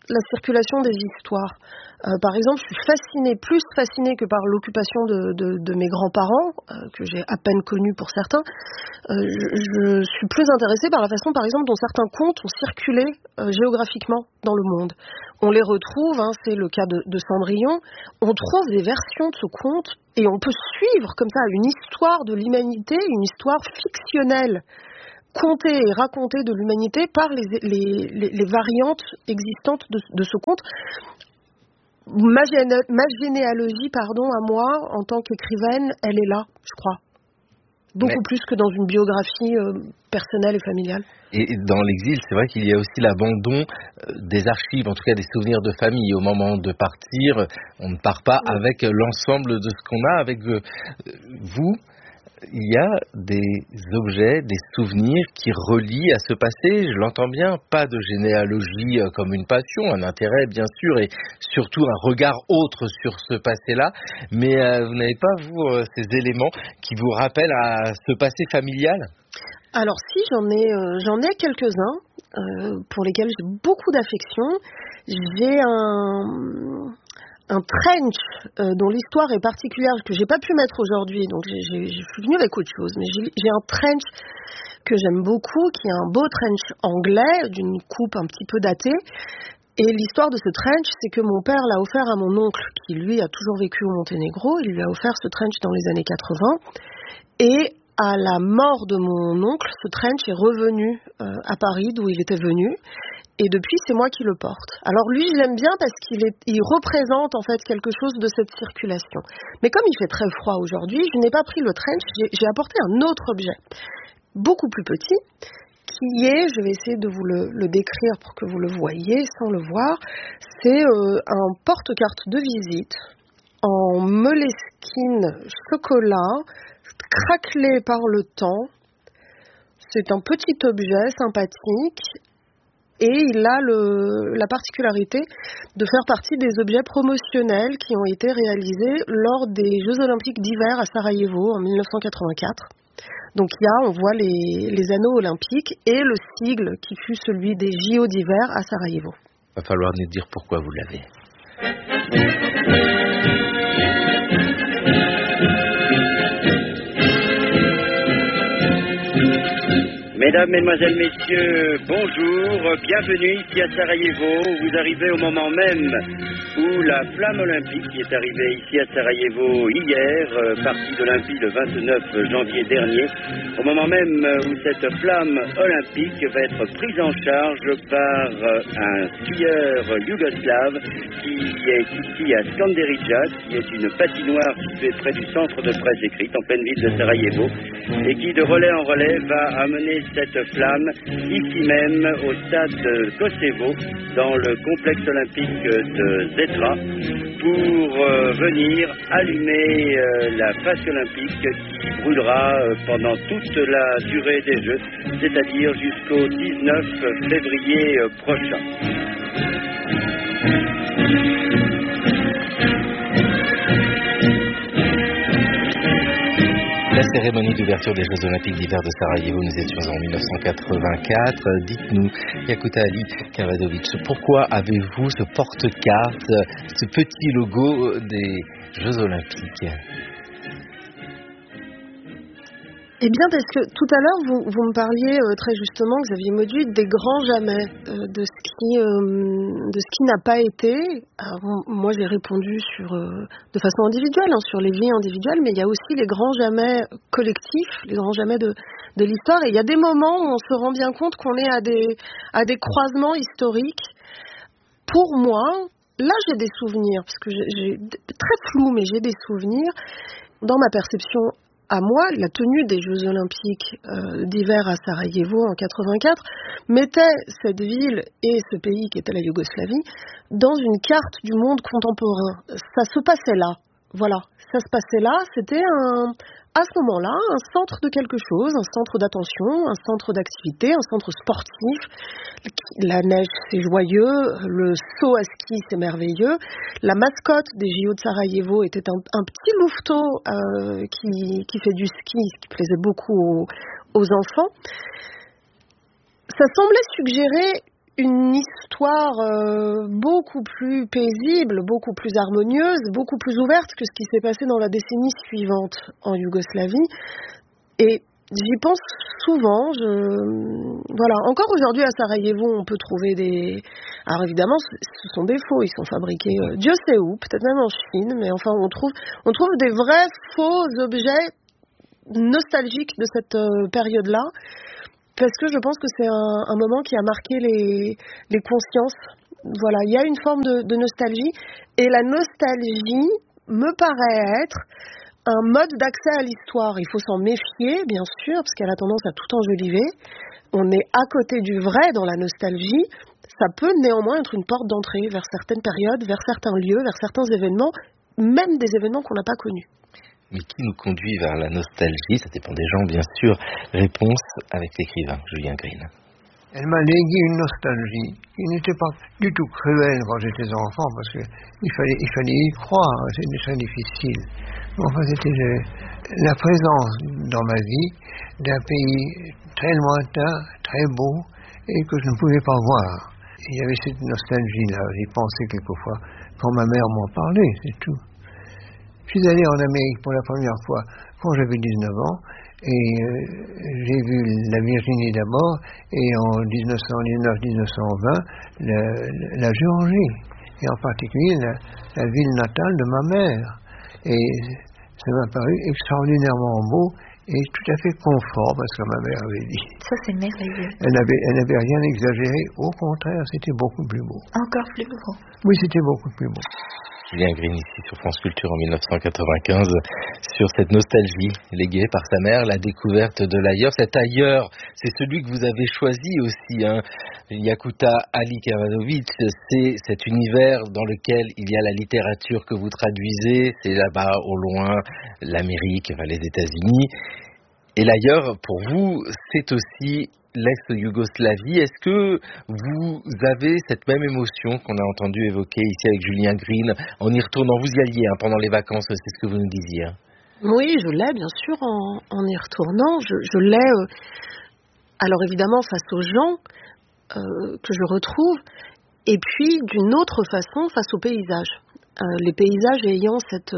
la circulation des histoires. Par exemple, je suis plus fascinée que par l'occupation de mes grands-parents, que j'ai à peine connus pour certains. Je suis plus intéressée par la façon, par exemple, dont certains contes ont circulé géographiquement dans le monde. On les retrouve, c'est le cas de Cendrillon, on trouve des versions de ce conte et on peut suivre comme ça une histoire de l'humanité, une histoire fictionnelle, contée et racontée de l'humanité par les variantes existantes de ce conte. Ma généalogie, à moi, en tant qu'écrivaine, elle est là, je crois. Beaucoup plus que dans une biographie personnelle et familiale. Et dans l'exil, c'est vrai qu'il y a aussi l'abandon des archives, en tout cas des souvenirs de famille. Au moment de partir, on ne part pas avec l'ensemble de ce qu'on a. Avec vous, il y a des objets, des souvenirs qui relient à ce passé. Je l'entends bien, pas de généalogie comme une passion, un intérêt bien sûr, et surtout un regard autre sur ce passé-là. Mais vous n'avez pas, vous, ces éléments qui vous rappellent à ce passé familial ? Alors si, j'en ai quelques-uns pour lesquels j'ai beaucoup d'affection. J'ai un trench dont l'histoire est particulière, que j'ai pas pu mettre aujourd'hui, donc je suis venue avec autre chose, mais j'ai un trench que j'aime beaucoup, qui est un beau trench anglais, d'une coupe un petit peu datée. Et l'histoire de ce trench, c'est que mon père l'a offert à mon oncle, qui lui a toujours vécu au Monténégro. Il lui a offert ce trench dans les années 80. Et à la mort de mon oncle, ce trench est revenu à Paris, d'où il était venu. Et depuis, c'est moi qui le porte. Alors lui, je l'aime bien parce qu'il représente en fait quelque chose de cette circulation. Mais comme il fait très froid aujourd'hui, je n'ai pas pris le trench, j'ai apporté un autre objet, beaucoup plus petit, qui est, je vais essayer de vous le décrire pour que vous le voyez sans le voir, c'est un porte-carte de visite en moleskine chocolat, craquelé par le temps. C'est un petit objet sympathique. Et il a la particularité de faire partie des objets promotionnels qui ont été réalisés lors des Jeux Olympiques d'hiver à Sarajevo en 1984. Donc on voit les anneaux olympiques et le sigle qui fut celui des JO d'hiver à Sarajevo. Il va falloir nous dire pourquoi vous l'avez. Mesdames, Mesdemoiselles, Messieurs, bonjour, bienvenue ici à Sarajevo. Vous arrivez au moment même où la flamme olympique qui est arrivée ici à Sarajevo hier, partie d'Olympie le 29 janvier dernier, au moment même où cette flamme olympique va être prise en charge par un skieur yougoslave qui est ici à Skanderija, qui est une patinoire située près du centre de presse écrite en pleine ville de Sarajevo, et qui de relais en relais va amener cette flamme ici même au stade Koševo dans le complexe olympique de Zetra pour venir allumer la face olympique qui brûlera pendant toute la durée des Jeux, c'est-à-dire jusqu'au 19 février prochain. La cérémonie d'ouverture des Jeux Olympiques d'hiver de Sarajevo, nous étions en 1984. Dites-nous, Yakuta Ali Kavadovic, pourquoi avez-vous ce porte-carte, ce petit logo des Jeux Olympiques ? Eh bien, parce que tout à l'heure, vous me parliez très justement, Xavier Mauduit, des grands jamais, de ce qui n'a pas été. Alors, moi, j'ai répondu de façon individuelle, sur les vies individuelles, mais il y a aussi les grands jamais collectifs, les grands jamais de l'histoire. Et il y a des moments où on se rend bien compte qu'on est à des croisements historiques. Pour moi, là, j'ai des souvenirs, parce que j'ai très flou, mais j'ai des souvenirs dans ma perception. À moi, la tenue des Jeux Olympiques d'hiver à Sarajevo en 84 mettait cette ville et ce pays qui était la Yougoslavie dans une carte du monde contemporain. Ça se passait là, voilà, ça se passait là, c'était à ce moment-là, un centre de quelque chose, un centre d'attention, un centre d'activité, un centre sportif. La neige, c'est joyeux, le saut à ski, c'est merveilleux. La mascotte des JO de Sarajevo était un petit louveteau qui fait du ski, ce qui plaisait beaucoup aux enfants. Ça semblait suggérer une histoire beaucoup plus paisible, beaucoup plus harmonieuse, beaucoup plus ouverte que ce qui s'est passé dans la décennie suivante en Yougoslavie. Et j'y pense souvent. Voilà. Encore aujourd'hui à Sarajevo, on peut trouver des... Alors évidemment, ce sont des faux. Ils sont fabriqués Dieu sait où, peut-être même en Chine, mais enfin on trouve des vrais faux objets nostalgiques de cette période-là. Parce que je pense que c'est un moment qui a marqué les consciences. Voilà, il y a une forme de nostalgie. Et la nostalgie me paraît être un mode d'accès à l'histoire. Il faut s'en méfier, bien sûr, parce qu'elle a tendance à tout enjoliver. On est à côté du vrai dans la nostalgie. Ça peut néanmoins être une porte d'entrée vers certaines périodes, vers certains lieux, vers certains événements, même des événements qu'on n'a pas connus. Mais qui nous conduit vers la nostalgie? Ça dépend des gens, bien sûr. Réponse avec l'écrivain Julien Green. Elle m'a légué une nostalgie qui n'était pas du tout cruelle quand j'étais enfant, parce qu'il fallait y croire, c'était très difficile. Enfin, c'était la présence dans ma vie d'un pays très lointain, très beau, et que je ne pouvais pas voir. Il y avait cette nostalgie-là, j'y pensais quelquefois quand ma mère m'en parlait, c'est tout. Je suis allé en Amérique pour la première fois quand j'avais 19 ans et j'ai vu la Virginie d'abord et en 1919-1920 la Géorgie et en particulier la ville natale de ma mère. Et ça m'a paru extraordinairement beau et tout à fait confort parce que ma mère avait dit. Ça c'est merveilleux. Elle n'avait rien exagéré, au contraire c'était beaucoup plus beau. Encore plus beau. Oui, c'était beaucoup plus beau. Julien Green ici sur France Culture en 1995 sur cette nostalgie léguée par sa mère, la découverte de l'ailleurs. Cet ailleurs, c'est celui que vous avez choisi aussi, hein. Yakuta Ali Kavanovic, c'est cet univers dans lequel il y a la littérature que vous traduisez, c'est là-bas au loin l'Amérique, les États-Unis. Et l'ailleurs, pour vous, c'est aussi l'ex-Yougoslavie. Est-ce que vous avez cette même émotion qu'on a entendu évoquer ici avec Julien Green en y retournant? Vous y alliez pendant les vacances, c'est ce que vous nous disiez. Oui, je l'ai bien sûr en y retournant. Je l'ai alors évidemment face aux gens que je retrouve et puis d'une autre façon face aux paysages. Les paysages ayant cet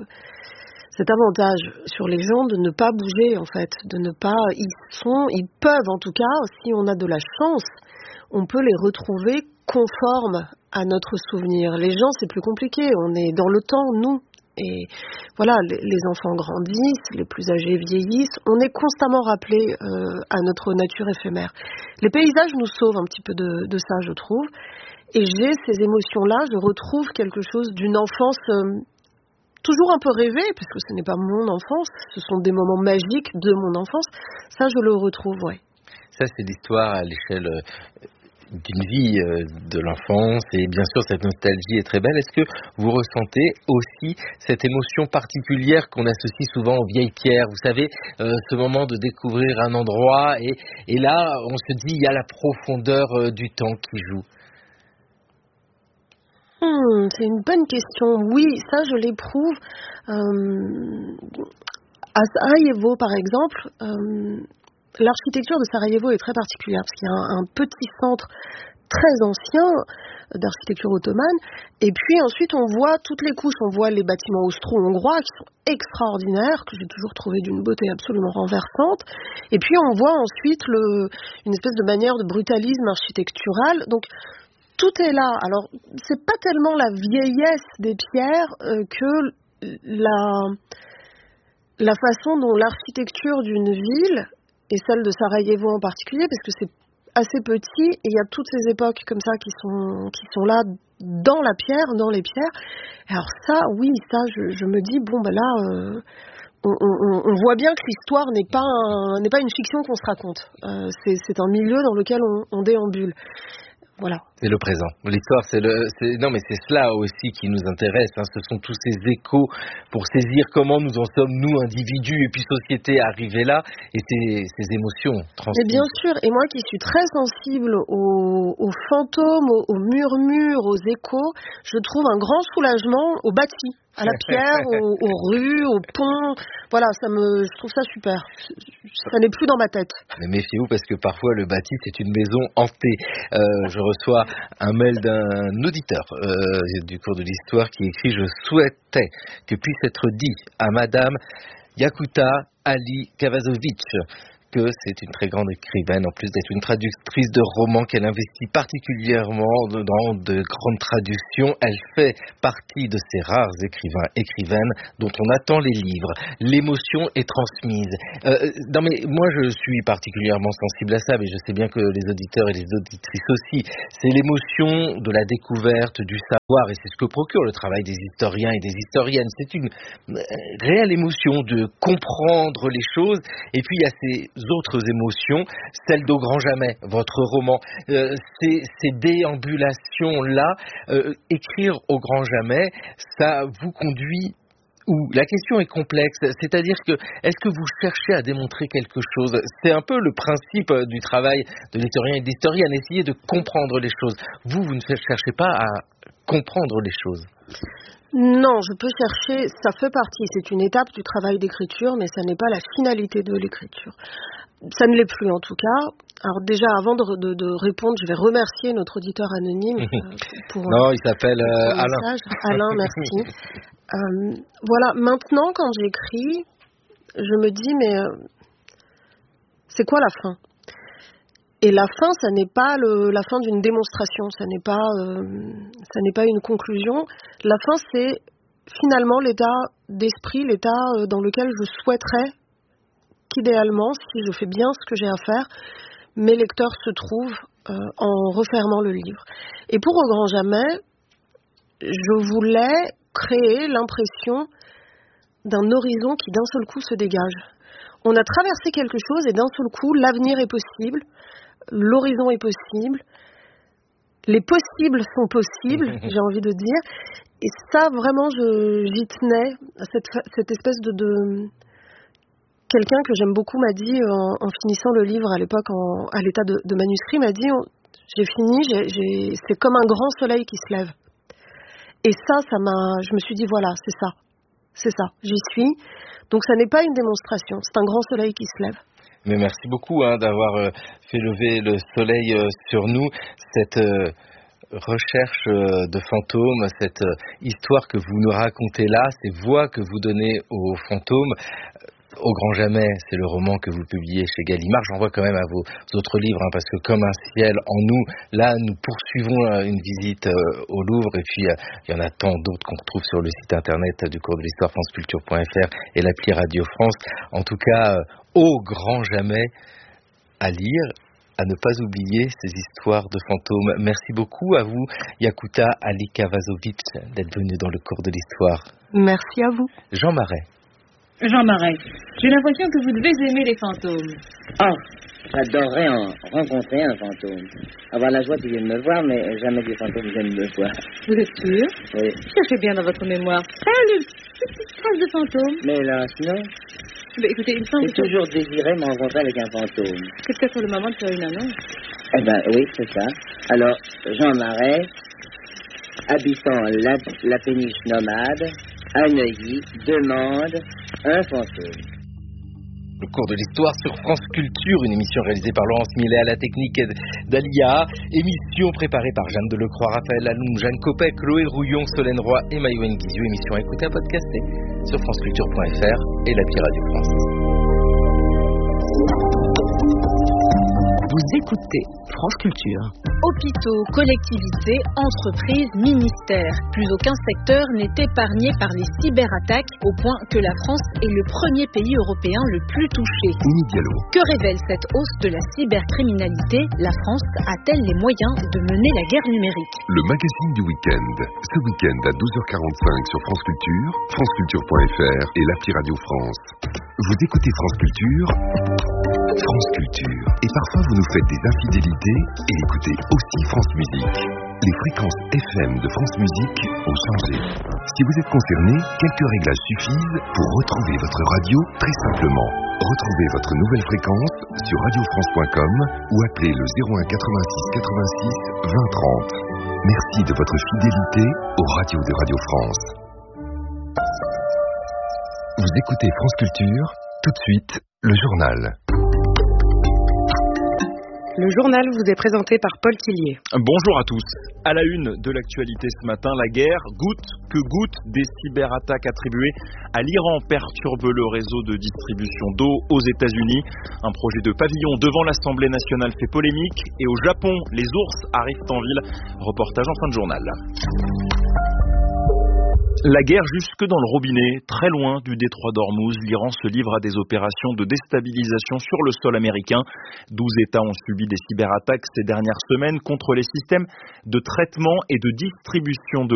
avantage sur les gens de ne pas bouger en fait, de ne pas, ils peuvent en tout cas, si on a de la chance, on peut les retrouver conformes à notre souvenir. Les gens c'est plus compliqué, on est dans le temps nous, et voilà, les enfants grandissent, les plus âgés vieillissent, on est constamment rappelé à notre nature éphémère. Les paysages nous sauvent un petit peu de ça je trouve, et j'ai ces émotions-là, je retrouve quelque chose d'une enfance toujours un peu rêvé, puisque ce n'est pas mon enfance, ce sont des moments magiques de mon enfance. Ça, je le retrouve, ouais. Ça, c'est l'histoire à l'échelle d'une vie de l'enfance, et bien sûr, cette nostalgie est très belle. Est-ce que vous ressentez aussi cette émotion particulière qu'on associe souvent aux vieilles pierres? Vous savez, ce moment de découvrir un endroit, et là, on se dit, il y a la profondeur du temps qui joue. C'est une bonne question. Oui, ça je l'éprouve. À Sarajevo, par exemple, l'architecture de Sarajevo est très particulière parce qu'il y a un petit centre très ancien d'architecture ottomane, et puis ensuite on voit toutes les couches, on voit les bâtiments austro-hongrois qui sont extraordinaires, que j'ai toujours trouvé d'une beauté absolument renversante, et puis on voit ensuite une espèce de manière de brutalisme architectural. Donc tout est là. Alors, c'est pas tellement la vieillesse des pierres que la façon dont l'architecture d'une ville, et celle de Sarajevo en particulier, parce que c'est assez petit, et il y a toutes ces époques comme ça qui sont là dans la pierre, dans les pierres. Alors ça, oui, ça, je me dis, bon, ben là, on voit bien que l'histoire n'est pas une fiction qu'on se raconte. C'est un milieu dans lequel on déambule. Voilà. C'est le présent. L'histoire, non, mais c'est cela aussi qui nous intéresse. Ce sont tous ces échos pour saisir comment nous en sommes, nous, individus et puis société, arrivés là, et ces émotions transmises. Et bien sûr, et moi qui suis très sensible aux fantômes, aux murmures, aux échos, je trouve un grand soulagement au bâti, à la pierre, aux rues, aux ponts. Voilà, je trouve ça super. Ça n'est plus dans ma tête. Mais méfiez-vous parce que parfois le bâti c'est une maison hantée. Je reçois un mail d'un auditeur du cours de l'histoire qui écrit: je souhaitais que puisse être dit à Madame Yakuta Ali Kavazovitch que c'est une très grande écrivaine, en plus d'être une traductrice de romans, qu'elle investit particulièrement dans de grandes traductions. Elle fait partie de ces rares écrivaines dont on attend les livres. L'émotion est transmise. Non mais moi je suis particulièrement sensible à ça, mais je sais bien que les auditeurs et les auditrices aussi. C'est l'émotion de la découverte, du savoir, et c'est ce que procure le travail des historiens et des historiennes. C'est une réelle émotion de comprendre les choses, et puis il y a ces autres émotions, celle d'Au Grand Jamais, votre roman, ces déambulations-là, écrire Au Grand Jamais, ça vous conduit où? La question est complexe, c'est-à-dire que est-ce que vous cherchez à démontrer quelque chose? C'est un peu le principe du travail de l'historien et de l'historienne, essayer de comprendre les choses. Vous ne cherchez pas à comprendre les choses. Non, je peux chercher, ça fait partie, c'est une étape du travail d'écriture, mais ça n'est pas la finalité de l'écriture. Ça ne l'est plus en tout cas. Alors déjà, avant de répondre, je vais remercier notre auditeur anonyme pour non, il s'appelle Alain. Message. Alain, merci. Voilà, maintenant quand j'écris, je me dis mais c'est quoi la fin? Et la fin, ça n'est pas la fin d'une démonstration, ça n'est pas une conclusion. La fin, c'est finalement l'état d'esprit, l'état dans lequel je souhaiterais qu'idéalement, si je fais bien ce que j'ai à faire, mes lecteurs se trouvent en refermant le livre. Et pour Au Grand Jamais, je voulais créer l'impression d'un horizon qui d'un seul coup se dégage. On a traversé quelque chose et d'un seul coup, l'avenir est possible. L'horizon est possible, les possibles sont possibles, j'ai envie de dire, et ça vraiment j'y tenais, à cette espèce de quelqu'un que j'aime beaucoup m'a dit en finissant le livre à l'époque à l'état de manuscrit, m'a dit j'ai fini, c'est comme un grand soleil qui se lève, et je me suis dit voilà, c'est ça, j'y suis, donc ça n'est pas une démonstration, c'est un grand soleil qui se lève. Mais merci beaucoup d'avoir fait lever le soleil sur nous, cette recherche de fantômes, cette histoire que vous nous racontez là, ces voix que vous donnez aux fantômes. Au Grand Jamais, c'est le roman que vous publiez chez Gallimard. J'envoie quand même à vos autres livres, parce que Comme un ciel en nous, là, nous poursuivons une visite au Louvre, et puis il y en a tant d'autres qu'on retrouve sur le site internet du cours de l'histoire, franceculture.fr, et l'appli Radio France. En tout cas, Au Grand Jamais, à lire, à ne pas oublier ces histoires de fantômes. Merci beaucoup à vous, Yakuta Ali Kavazovitch, d'être venu dans le cours de l'histoire. Merci à vous. Jean Marais. Jean Marais, j'ai l'impression que vous devez aimer les fantômes. Ah, j'adorerais en rencontrer un fantôme. Avoir la joie qu'il vienne me voir, mais jamais que les fantômes viennent me voir. Vous êtes sûr? Oui. Cherchez bien dans votre mémoire. Une petite trace de fantôme. Mais là, sinon... Écoutez, il me semble j'ai toujours désiré me rencontrer avec un fantôme. C'est peut-être le moment de faire une annonce. Eh ben oui, c'est ça. Alors, Jean Marais, habitant la péniche nomade, à Neuilly, demande un fantôme. Le cours de l'histoire sur France Culture, une émission réalisée par Laurence Millet à la technique d'Alia, émission préparée par Jeanne Delecroix, Raphaël Alloum, Jeanne Copec, Chloé Rouillon, Solène Roy et Maïwen Guizou, émission à écouter à podcaster sur franceculture.fr et l'appli Radio France. Vous écoutez France Culture. Hôpitaux, collectivités, entreprises, ministères. Plus aucun secteur n'est épargné par les cyberattaques, au point que la France est le premier pays européen le plus touché. Que révèle cette hausse de la cybercriminalité? La France a-t-elle les moyens de mener la guerre numérique? Le magazine du week-end. Ce week-end à 12h45 sur France Culture, franceculture.fr et l'appli Radio France. Vous écoutez France Culture France Culture. Et parfois vous nous faites des infidélités et écoutez aussi France Musique. Les fréquences FM de France Musique ont changé. Si vous êtes concerné, quelques réglages suffisent pour retrouver votre radio très simplement. Retrouvez votre nouvelle fréquence sur radiofrance.com ou appelez le 01 86 86 20 30. Merci de votre fidélité aux radios de Radio France. Vous écoutez France Culture, tout de suite, le journal. Le journal vous est présenté par Paul Tillier. Bonjour à tous. À la une de l'actualité ce matin, la guerre, goutte que goutte des cyberattaques attribuées à l'Iran perturbe le réseau de distribution d'eau aux États-Unis. Un projet de pavillon devant l'Assemblée nationale fait polémique. Et au Japon, les ours arrivent en ville. Reportage en fin de journal. La guerre jusque dans le robinet, très loin du détroit d'Ormuz, l'Iran se livre à des opérations de déstabilisation sur le sol américain. 12 États ont subi des cyberattaques ces dernières semaines contre les systèmes de traitement et de distribution de